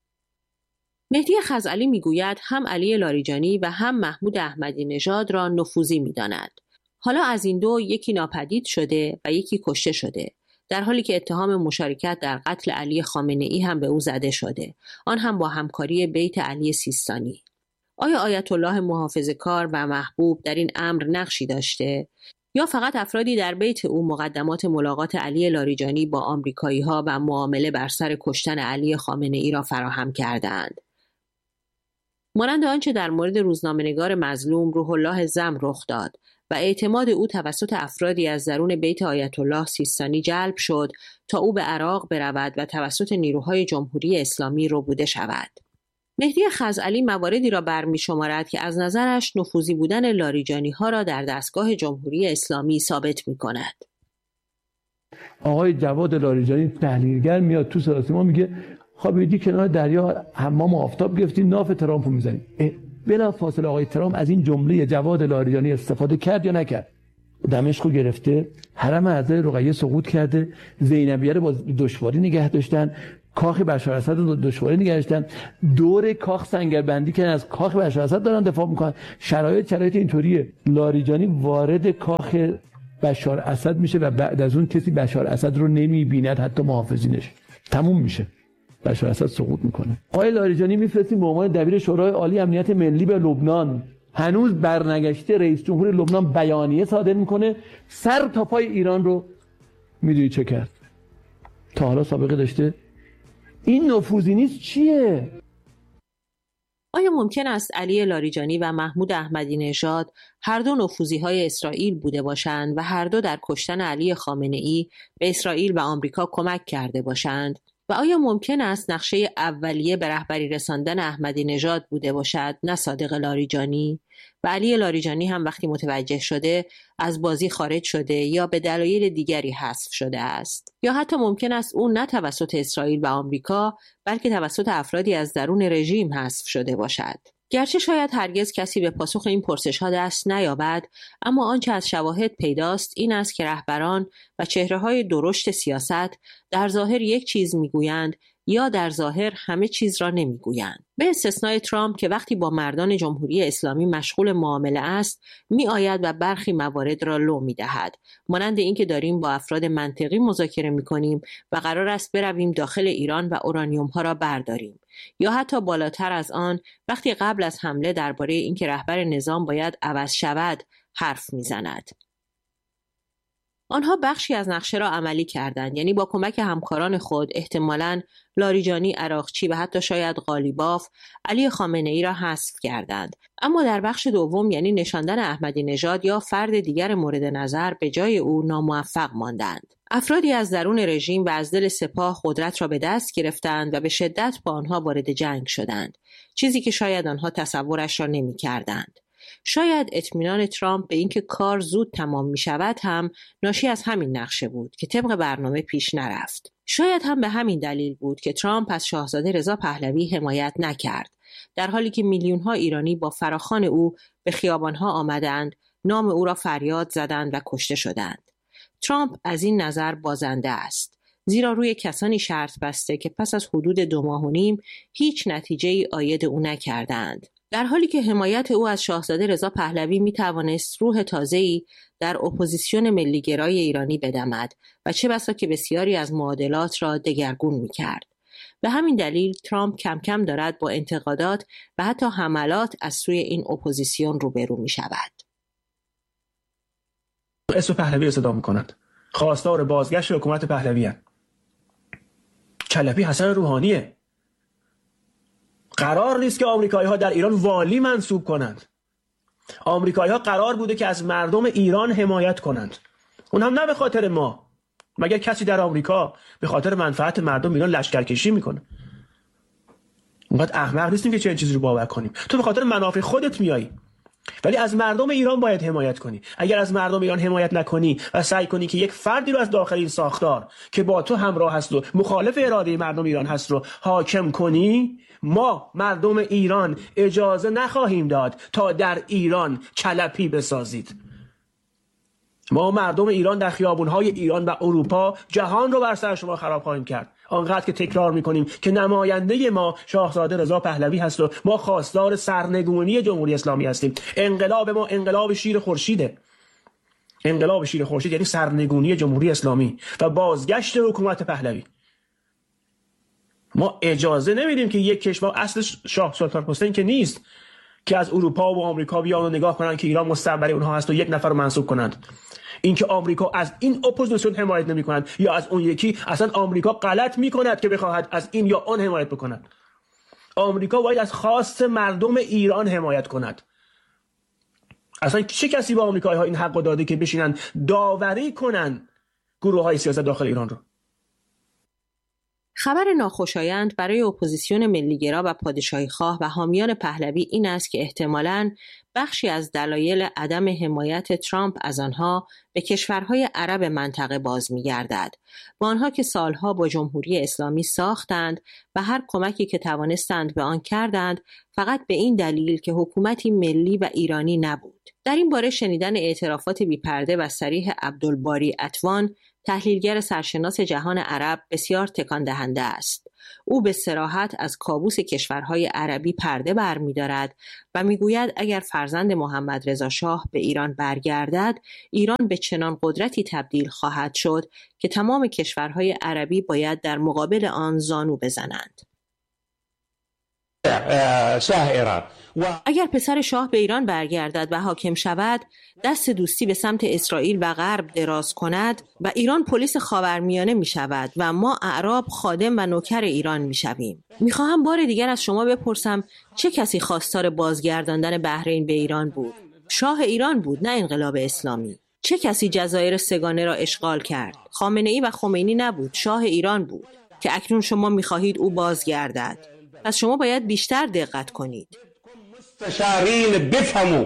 مهدی خزعلی میگوید هم علی لاریجانی و هم محمود احمدی نژاد را نفوذی میداند. حالا از این دو یکی ناپدید شده و یکی کشته شده، در حالی که اتهام مشارکت در قتل علی خامنه‌ای هم به او زده شده، آن هم با همکاری بیت علی سیستانی. آیا آیت الله محافظه‌کار و محبوب در این امر نقشی داشته یا فقط افرادی در بیت او مقدمات ملاقات علی لاریجانی با آمریکایی‌ها و معامله بر سر کشتن علی خامنه‌ای را فراهم کردند؟ مانند آنچه در مورد روزنامه‌نگار مظلوم روح الله زم رخ داد و اعتماد او توسط افرادی از درون بیت آیت الله سیستانی جلب شد تا او به عراق برود و توسط نیروهای جمهوری اسلامی ربوده شود. مهدی خزعلی مواردی را برمی شمارد که از نظرش نفوذی بودن لاریجانی ها را در دستگاه جمهوری اسلامی ثابت می کند. آقای جواد لاریجانی تحلیلگر میاد تو سراسیما میگه خوابیدی کنار دریا حمام آفتاب گرفتی ناف ترامپو میزنی. بلا فاصله آقای ترامپ از این جمله جواد لاریجانی استفاده کرد یا نکرد؟ دمشقو گرفته، حرم اعضای رقیه سقوط کرده، زینبیه رو با دشواری نگه داشتن، کاخ بشار اسد رو دشواری نگه داشتن، دور کاخ سنگربندی کردن، از کاخ بشار اسد دارن دفاع میکنن. شرایط اینطوریه. لاریجانی وارد کاخ بشار اسد میشه و بعد از اون کسی بشار اسد رو نمیبیند، حتی محافظینش. تموم میشه. بشار اسد سقوط میکنه. آقای لاریجانی میفرستیم به عنوان دبیر شورای عالی امنیت ملی به لبنان. هنوز برنگشته رئیس جمهور لبنان بیانیه صادر میکنه سر تا پای ایران رو میدونی چه کرد؟ تا حالا سابقه داشته؟ این نفوذی نیست چیه؟ آیا ممکن است علی لاریجانی و محمود احمدی نژاد هر دو نفوذی‌های اسرائیل بوده باشند و هر دو در کشتن علی خامنه‌ای به اسرائیل و آمریکا کمک کرده باشند؟ و آیا ممکن است نقشه اولیه به رهبری رساندن احمدی نژاد بوده باشد نه صادق لاریجانی؟ و علی لاریجانی هم وقتی متوجه شده از بازی خارج شده یا به دلایل دیگری حذف شده است؟ یا حتی ممکن است او نه توسط اسرائیل و آمریکا بلکه توسط افرادی از درون رژیم حذف شده باشد؟ گرچه شاید هرگز کسی به پاسخ این پرسش‌ها دست نیابد، اما آنچه از شواهد پیداست این است که رهبران و چهره‌های درشت سیاست در ظاهر یک چیز میگویند یا در ظاهر همه چیز را نمیگویند. به استثنای ترامپ که وقتی با مردان جمهوری اسلامی مشغول معامله است میآید و برخی موارد را لو میدهد، مانند اینکه داریم با افراد منطقی مذاکره میکنیم و قرار است برویم داخل ایران و اورانیوم ها را برداریم، یا حتی بالاتر از آن وقتی قبل از حمله درباره اینکه رهبر نظام باید عوض شود حرف میزند. آنها بخشی از نقشه را عملی کردند، یعنی با کمک همکاران خود احتمالاً لاریجانی، عراقچی و حتی شاید قالیباف علی خامنه‌ای را حذف کردند. اما در بخش دوم، یعنی نشاندن احمدی نژاد یا فرد دیگر مورد نظر، به جای او ناموفق ماندند. افرادی از درون رژیم و از دل سپاه قدرت را به دست گرفتند و به شدت با آنها وارد جنگ شدند، چیزی که شاید آنها تصورش را نمی‌کردند. شاید اطمینان ترامپ به اینکه کار زود تمام می شود هم ناشی از همین نقشه بود که طبق برنامه پیش نرفت. شاید هم به همین دلیل بود که ترامپ از شاهزاده رضا پهلوی حمایت نکرد، در حالی که میلیون‌ها ایرانی با فراخوان او به خیابان‌ها آمدند، نام او را فریاد زدند و کشته شدند. ترامپ از این نظر بازنده است، زیرا روی کسانی شرط بسته که پس از حدود 2.5 ماه هیچ نتیجه‌ای عاید او نکردند. در حالی که حمایت او از شاهزاده رضا پهلوی می توانست روح تازه‌ای در اپوزیسیون ملیگرای ایرانی بدمد و چه بسا که بسیاری از معادلات را دگرگون می کرد. به همین دلیل ترامپ کم کم دارد با انتقادات و حتی حملات از سوی این اپوزیسیون روبرو می شود. اسم پهلوی صدا می کنند. خواستار بازگشت حکومت پهلوی هستند. چلپی حسن روحانیه. قرار نیست که آمریکایی‌ها در ایران والی منصوب کنند. آمریکایی‌ها قرار بوده که از مردم ایران حمایت کنند. اون هم نه به خاطر ما. مگر کسی در آمریکا به خاطر منفعت مردم ایران لشکرکشی میکنه؟ اونقدر احمق نیستیم که چنین چیزی رو باور کنیم. تو به خاطر منافع خودت میایی، ولی از مردم ایران باید حمایت کنی. اگر از مردم ایران حمایت نکنی و سعی کنی که یک فردی رو از داخل این ساختار که با تو همراه هست و مخالف اراده مردم ایران هست رو حاکم کنی، ما مردم ایران اجازه نخواهیم داد تا در ایران چلپی بسازید. ما مردم ایران در خیابون‌های ایران و اروپا جهان رو بر سر شما خراب خواهیم کرد. آنقدر که تکرار می‌کنیم که نماینده ما شاهزاده رضا پهلوی هست و ما خواستار سرنگونی جمهوری اسلامی هستیم. انقلاب ما انقلاب شیر خورشیده. انقلاب شیر خورشید یعنی سرنگونی جمهوری اسلامی و بازگشت حکومت پهلوی. ما اجازه نمیدیم که یک کشور، اصل شاه سلطان حسین که نیست که از اروپا و آمریکا بیان و نگاه کنن که ایران مستعمره اونها هست و یک نفر رو منصوب کنند. اینکه آمریکا از این اپوزیسیون حمایت نمی‌کند یا از اون یکی، اصلا آمریکا غلط می‌کند که بخواهد از این یا آن حمایت بکند. آمریکا باید از خواست مردم ایران حمایت کند. اصلا چه کسی به آمریکایی‌ها این حق داده که بشینن داوری کنن گروه‌های سیاست داخل ایران رو؟ خبر ناخوشایند برای اپوزیسیون ملیگرا و پادشاهی‌خواه و حامیان پهلوی این است که احتمالاً بخشی از دلایل عدم حمایت ترامپ از آنها به کشورهای عرب منطقه باز می‌گردد، با آنها که سالها با جمهوری اسلامی ساختند و هر کمکی که توانستند به آن کردند فقط به این دلیل که حکومتی ملی و ایرانی نبود. در این باره شنیدن اعترافات بی‌پرده و صریح عبدالباری عطوان، تحلیلگر سرشناس جهان عرب، بسیار تکان دهنده است. او به صراحت از کابوس کشورهای عربی پرده برمی‌دارد و میگوید اگر فرزند محمد رضا شاه به ایران برگردد، ایران به چنان قدرتی تبدیل خواهد شد که تمام کشورهای عربی باید در مقابل آن زانو بزنند. شاه ایران اگر پسر شاه به ایران برگردد و حاکم شود، دست دوستی به سمت اسرائیل و غرب دراز کند و ایران پلیس خاورمیانه می شود و ما اعراب خادم و نوکر ایران می شویم. می خواهم بار دیگر از شما بپرسم چه کسی خواستار بازگرداندن بحرین به ایران بود؟ شاه ایران بود، نه انقلاب اسلامی. چه کسی جزایر سگانه را اشغال کرد؟ خامنه‌ای و خمینی نبود، شاه ایران بود که اکنون شما می خواهید او بازگردد. پس شما باید بیشتر دقت کنید. مستشارین بفهمو.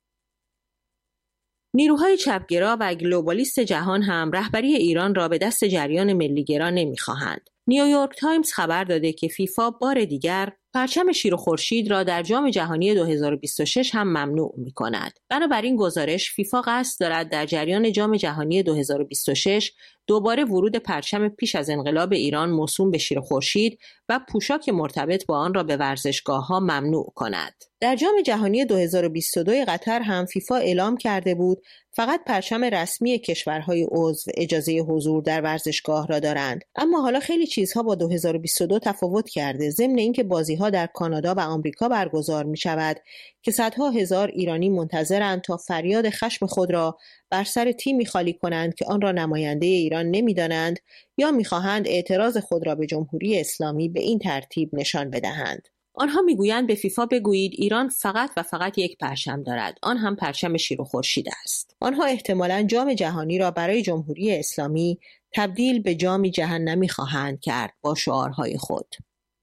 نیروهای چپگرا و گلوبالیست جهان هم رهبری ایران را به دست جریان ملیگرا نمی‌خواهند. نیویورک تایمز خبر داده که فیفا بار دیگر پرچم شیر و خورشید را در جام جهانی 2026 هم ممنوع می‌کند. بنابراین گزارش فیفا قصد دارد در جریان جام جهانی 2026 دوباره ورود پرچم پیش از انقلاب ایران موسوم به شیر و خورشید و پوشاک مرتبط با آن را به ورزشگاه‌ها ممنوع کند. در جام جهانی 2022 قطر هم فیفا اعلام کرده بود فقط پرچم رسمی کشورهای عضو اجازه حضور در ورزشگاه را دارند. اما حالا خیلی چیزها با 2022 تفاوت کرده. ضمن اینکه بازی‌های ها در کانادا و آمریکا برگزار می شود که صدها هزار ایرانی منتظرند تا فریاد خشم خود را بر سر تیمی خالی کنند که آن را نماینده ایران نمی دانند یا می خواهند اعتراض خود را به جمهوری اسلامی به این ترتیب نشان بدهند. آنها میگویند به فیفا بگویید ایران فقط و فقط یک پرچم دارد، آن هم پرچم شیر و خورشید است. آنها احتمالاً جام جهانی را برای جمهوری اسلامی تبدیل به جامی جهنمی خواهند کرد با شعارهای خود.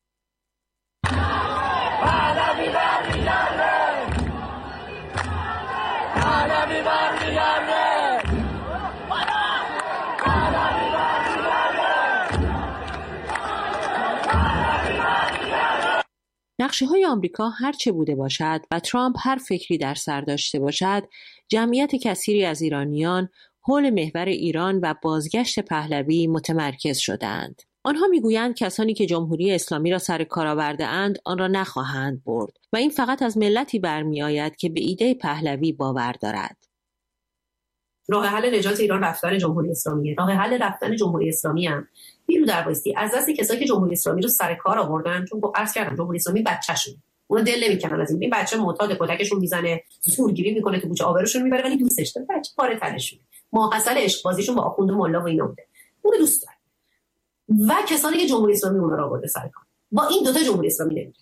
نقشه‌های آمریکا هر چه بوده باشد و ترامپ هر فکری در سر داشته باشد، جمعیت کثیری از ایرانیان حول محور ایران و بازگشت پهلوی متمرکز شدند. آنها میگویند کسانی که جمهوری اسلامی را سر کار آورده‌اند آن را نخواهند برد و این فقط از ملتی برمی‌آید که به ایده پهلوی باور دارد. راه حل نجات ایران رفتن جمهوری اسلامیه. راه حل رفتن جمهوری اسلامی هم بیرو در بایستی از دست کسایی که جمهوری اسلامی رو سر کار آوردن، چون عرض کردم جمهوری اسلامی بچه‌شون، اون دل نمی‌کنن از این بچه معتاد کتکشون میزنه، زورگیری میکنه، تو کوچه آبروشون میبره، ولی دوستش داره. بچه پاره تنشون، ماحصل عشق بازیشون با آخوند و ملا و اینا بوده، اون دوست داره. و کسانی که جمهوری اسلامی اون رو آورده سر کار، با این دوتا جمهوری اسلامی نمیره.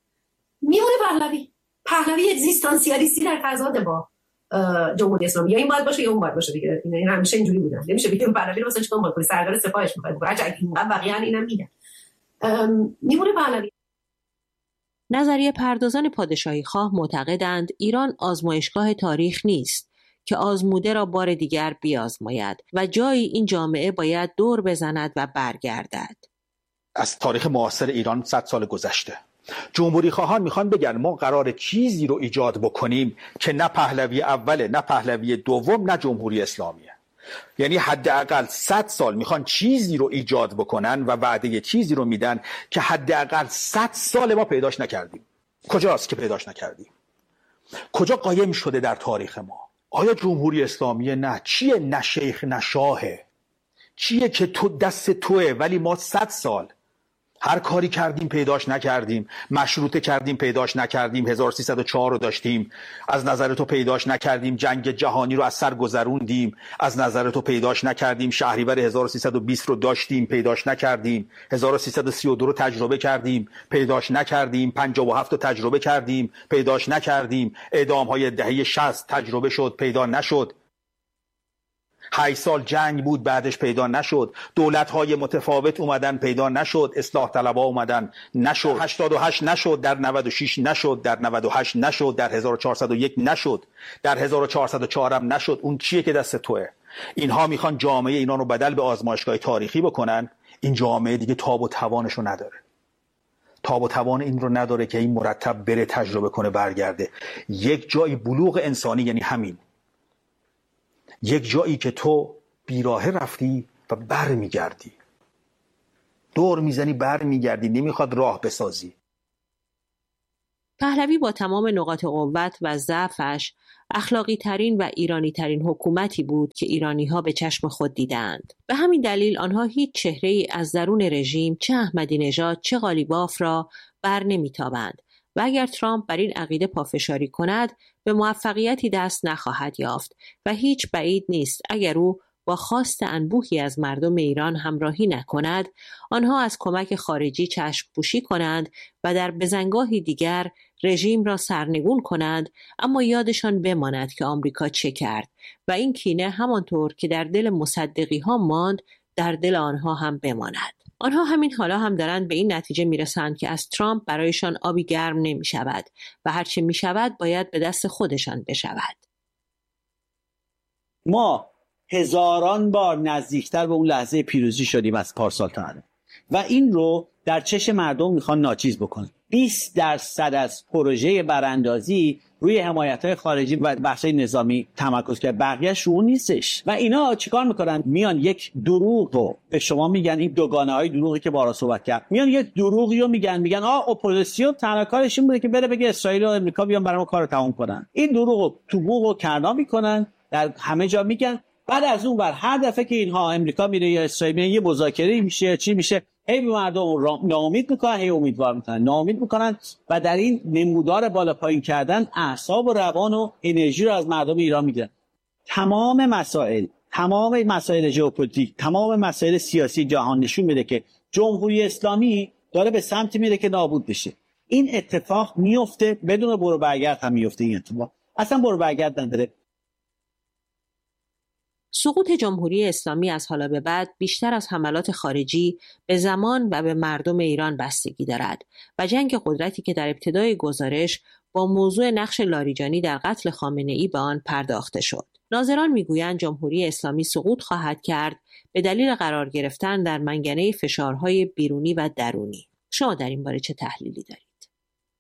میمونه پهلوی اگزیستانسیالیستی در تضاد با جمهوری اسلامی، یا این باید باشه یا اون باید باشه دیگه. اینا همیشه اینجوری بودن. نمیشه بگیم پهلوی رو مثلا چیکار می‌کنه، سردار سپاهش می‌خواد بگه اگه اینقدر بقیه اینم میدن. میمونه پهلوی. نظریه پردازان پادشاهی خواه معتقدند ایران آزمایشگاه تاریخ نیست که آزموده را بار دیگر بیازماید و جایی این جامعه باید دور بزند و برگردد. از تاریخ معاصر ایران 100 سال گذشته. جمهوری خواهان میخوان بگن ما قرار چیزی رو ایجاد بکنیم که نه پهلوی اوله، نه پهلوی دوم، نه جمهوری اسلامیه. یعنی حداقل 100 سال میخوان چیزی رو ایجاد بکنن و وعده چیزی رو میدن که حداقل 100 سال ما پیداش نکردیم. کجاست که پیداش نکردیم؟ کجا قایم شده در تاریخ ما؟ آیا جمهوری اسلامیه؟ نه. چیه نه شیخ نه شاهه؟ چیه که تو دست توه ولی ما 100 سال هر کاری کردیم پیداش نکردیم، مشروطه کردیم پیداش نکردیم، 1304 رو داشتیم، از نظر تو پیداش نکردیم، جنگ جهانی رو از سر گذروندیم، از نظر تو پیداش نکردیم، شهریور 1320 رو داشتیم پیداش نکردیم، 1332 رو تجربه کردیم پیداش نکردیم، 57 رو تجربه کردیم پیداش نکردیم، اعدام‌های دهه 60 تجربه شد پیدا نشد، 8 سال جنگ بود بعدش پیدا نشد، دولت‌های متفاوت اومدن پیدا نشد، اصلاح طلبها اومدن نشد، 88 نشد، در 96 نشد، در 98 نشد، در 1401 نشد، در 1404 هم نشد. اون چیه که دست توه؟ اینها میخوان جامعه ایران رو بدل به آزمایشگاه تاریخی بکنن. این جامعه دیگه تاب و توانش رو نداره، تاب و توان این رو نداره که این مرتب بره تجربه کنه برگرده. یک جایی بلوغ انسانی یعنی همین، یک جایی که تو بیراهه رفتی و بر میگردی، دور میزنی بر میگردی، نمیخواد راه بسازی. پهلوی با تمام نقاط قوت و ضعفش اخلاقی ترین و ایرانی ترین حکومتی بود که ایرانی ها به چشم خود دیدند. به همین دلیل آنها هیچ چهره ای از درون رژیم، چه احمدی نژاد چه قالیباف را بر نمیتابند و اگر ترامپ بر این عقیده پافشاری کند به موفقیتی دست نخواهد یافت و هیچ بعید نیست اگر او با خواست انبوهی از مردم ایران همراهی نکند، آنها از کمک خارجی چشم پوشی کنند و در بزنگاهی دیگر رژیم را سرنگون کنند، اما یادشان بماند که آمریکا چه کرد و این کینه همانطور که در دل مصدقی ها ماند در دل آنها هم بماند. آنها همین حالا هم دارند به این نتیجه میرسند که از ترامپ برایشان آبی گرم نمی شود و هرچه می شود باید به دست خودشان بشود. ما هزاران بار نزدیکتر به اون لحظه پیروزی شدیم از پارسال تا الان و این رو در چشم مردم میخوان ناچیز بکنن. 20% از پروژه براندازی روی حمایت‌های خارجی و بخشای نظامی تمرکز کرد، بقیه‌اش اون نیستش. و اینا چیکار میکنن؟ میان یک دروغ رو به شما میگن، این دوگانه‌های دروغی که بارا صحبت کرد، میان یک دروغی رو میگن اپوزیسیون تنها کارش این بوده که بره بگه اسرائیل و امریکا بیان برام کارو تموم کنن. این دروغ رو تو بوق و کرنا میکنن، در همه جا میگن. بعد از اون بر هر دفعه که اینها امریکا میره یا اسرائیل میره یه مذاکره میشه، چی میشه، هی به مردم ناامید میکنن، هی امیدوار میکنن، ناامید میکنن و در این نمودار بالا پایین کردن اعصاب و روان و انرژی رو از مردم ایران میگیرن. تمام مسائل ژئوپلیتیک، تمام مسائل سیاسی جهان نشون میده که جمهوری اسلامی داره به سمتی میره که نابود بشه. این اتفاق میفته بدون برو برگرد، هم میفته. این اتفاق اصلا برو برگرد نداره. سقوط جمهوری اسلامی از حالا به بعد بیشتر از حملات خارجی به زمان و به مردم ایران بستگی دارد و جنگ قدرتی که در ابتدای گزارش با موضوع نقش لاریجانی در قتل خامنه‌ای به آن پرداخته شد. ناظران میگویند جمهوری اسلامی سقوط خواهد کرد به دلیل قرار گرفتن در منگنه فشارهای بیرونی و درونی. شما در این باره چه تحلیلی دارید؟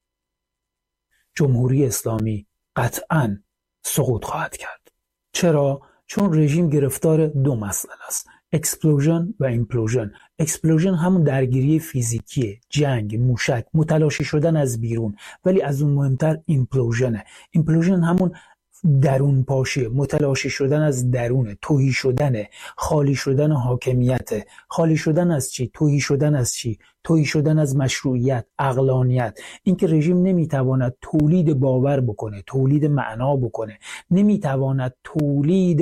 جمهوری اسلامی قطعاً سقوط خواهد کرد. چرا؟ چون رژیم گرفتار دو مسئله است: اکسپلوژن و ایمپلوژن. اکسپلوژن همون درگیری فیزیکیه، جنگ، موشک، متلاشی شدن از بیرون، ولی از اون مهمتر ایمپلوژنه. ایمپلوژن همون درون پاشی، متلاشی شدن از درونه، تهی شدنه، خالی شدن حاکمیت. خالی شدن از چی؟ تهی شدن از چی؟ تهی شدن از مشروعیت، عقلانیت. اینکه رژیم نمیتواند تولید باور بکنه، تولید معنا بکنه، نمیتواند تولید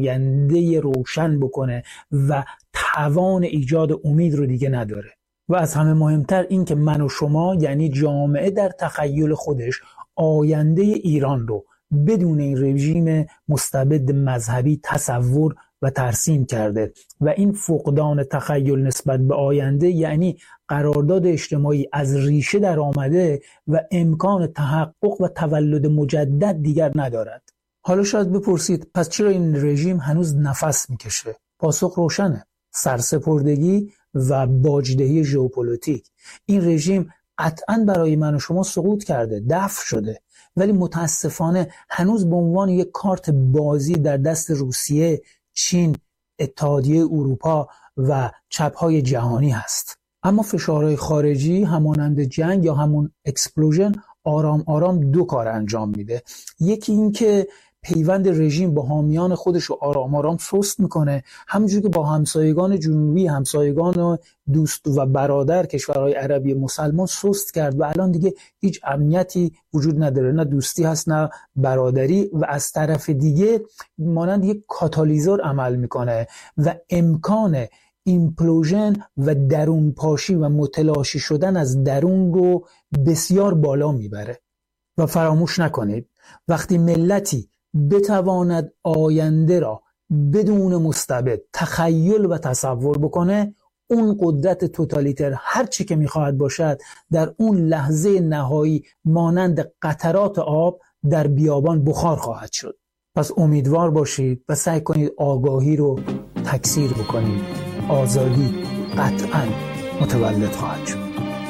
آینده روشن بکنه و توان ایجاد امید رو دیگه نداره. و از همه مهمتر این که من و شما، یعنی جامعه، در تخیل خودش آینده ایران رو بدون این رژیم مستبد مذهبی تصور و ترسیم کرده و این فقدان تخیل نسبت به آینده یعنی قرارداد اجتماعی از ریشه در آمده و امکان تحقق و تولد مجدد دیگر ندارد. حالا شاید بپرسید پس چرا این رژیم هنوز نفس میکشه؟ پاسخ روشنه: سرسپردگی و باجدهی ژئوپلیتیک. این رژیم قطعاً برای من و شما سقوط کرده، دفع شده، ولی متاسفانه هنوز به عنوان یک کارت بازی در دست روسیه، چین، اتحادیه اروپا و چپ‌های جهانی هست. اما فشارهای خارجی همانند جنگ یا همون اکسپلوژن آرام آرام دو کار انجام میده. یکی این که پیوند رژیم با حامیان خودش رو آرام آرام سست میکنه، همونجوری که با همسایگان جنوبی، همسایگان دوست و برادر کشورهای عربی مسلمان سست کرد و الان دیگه هیچ امنیتی وجود نداره، نه دوستی هست نه برادری، و از طرف دیگه مانند یک کاتالیزور عمل میکنه و امکان ایمپلوژن و درون پاشی و متلاشی شدن از درون رو بسیار بالا میبره. و فراموش نکنید وقتی ملتی بتواند آینده را بدون مستبد تخیل و تصور بکنه، اون قدرت توتالیتر هر چی که میخواهد باشد در اون لحظه نهایی مانند قطرات آب در بیابان بخار خواهد شد. پس امیدوار باشید و سعی کنید آگاهی رو تکثیر بکنید. آزادی قطعاً متولد خواهد شد.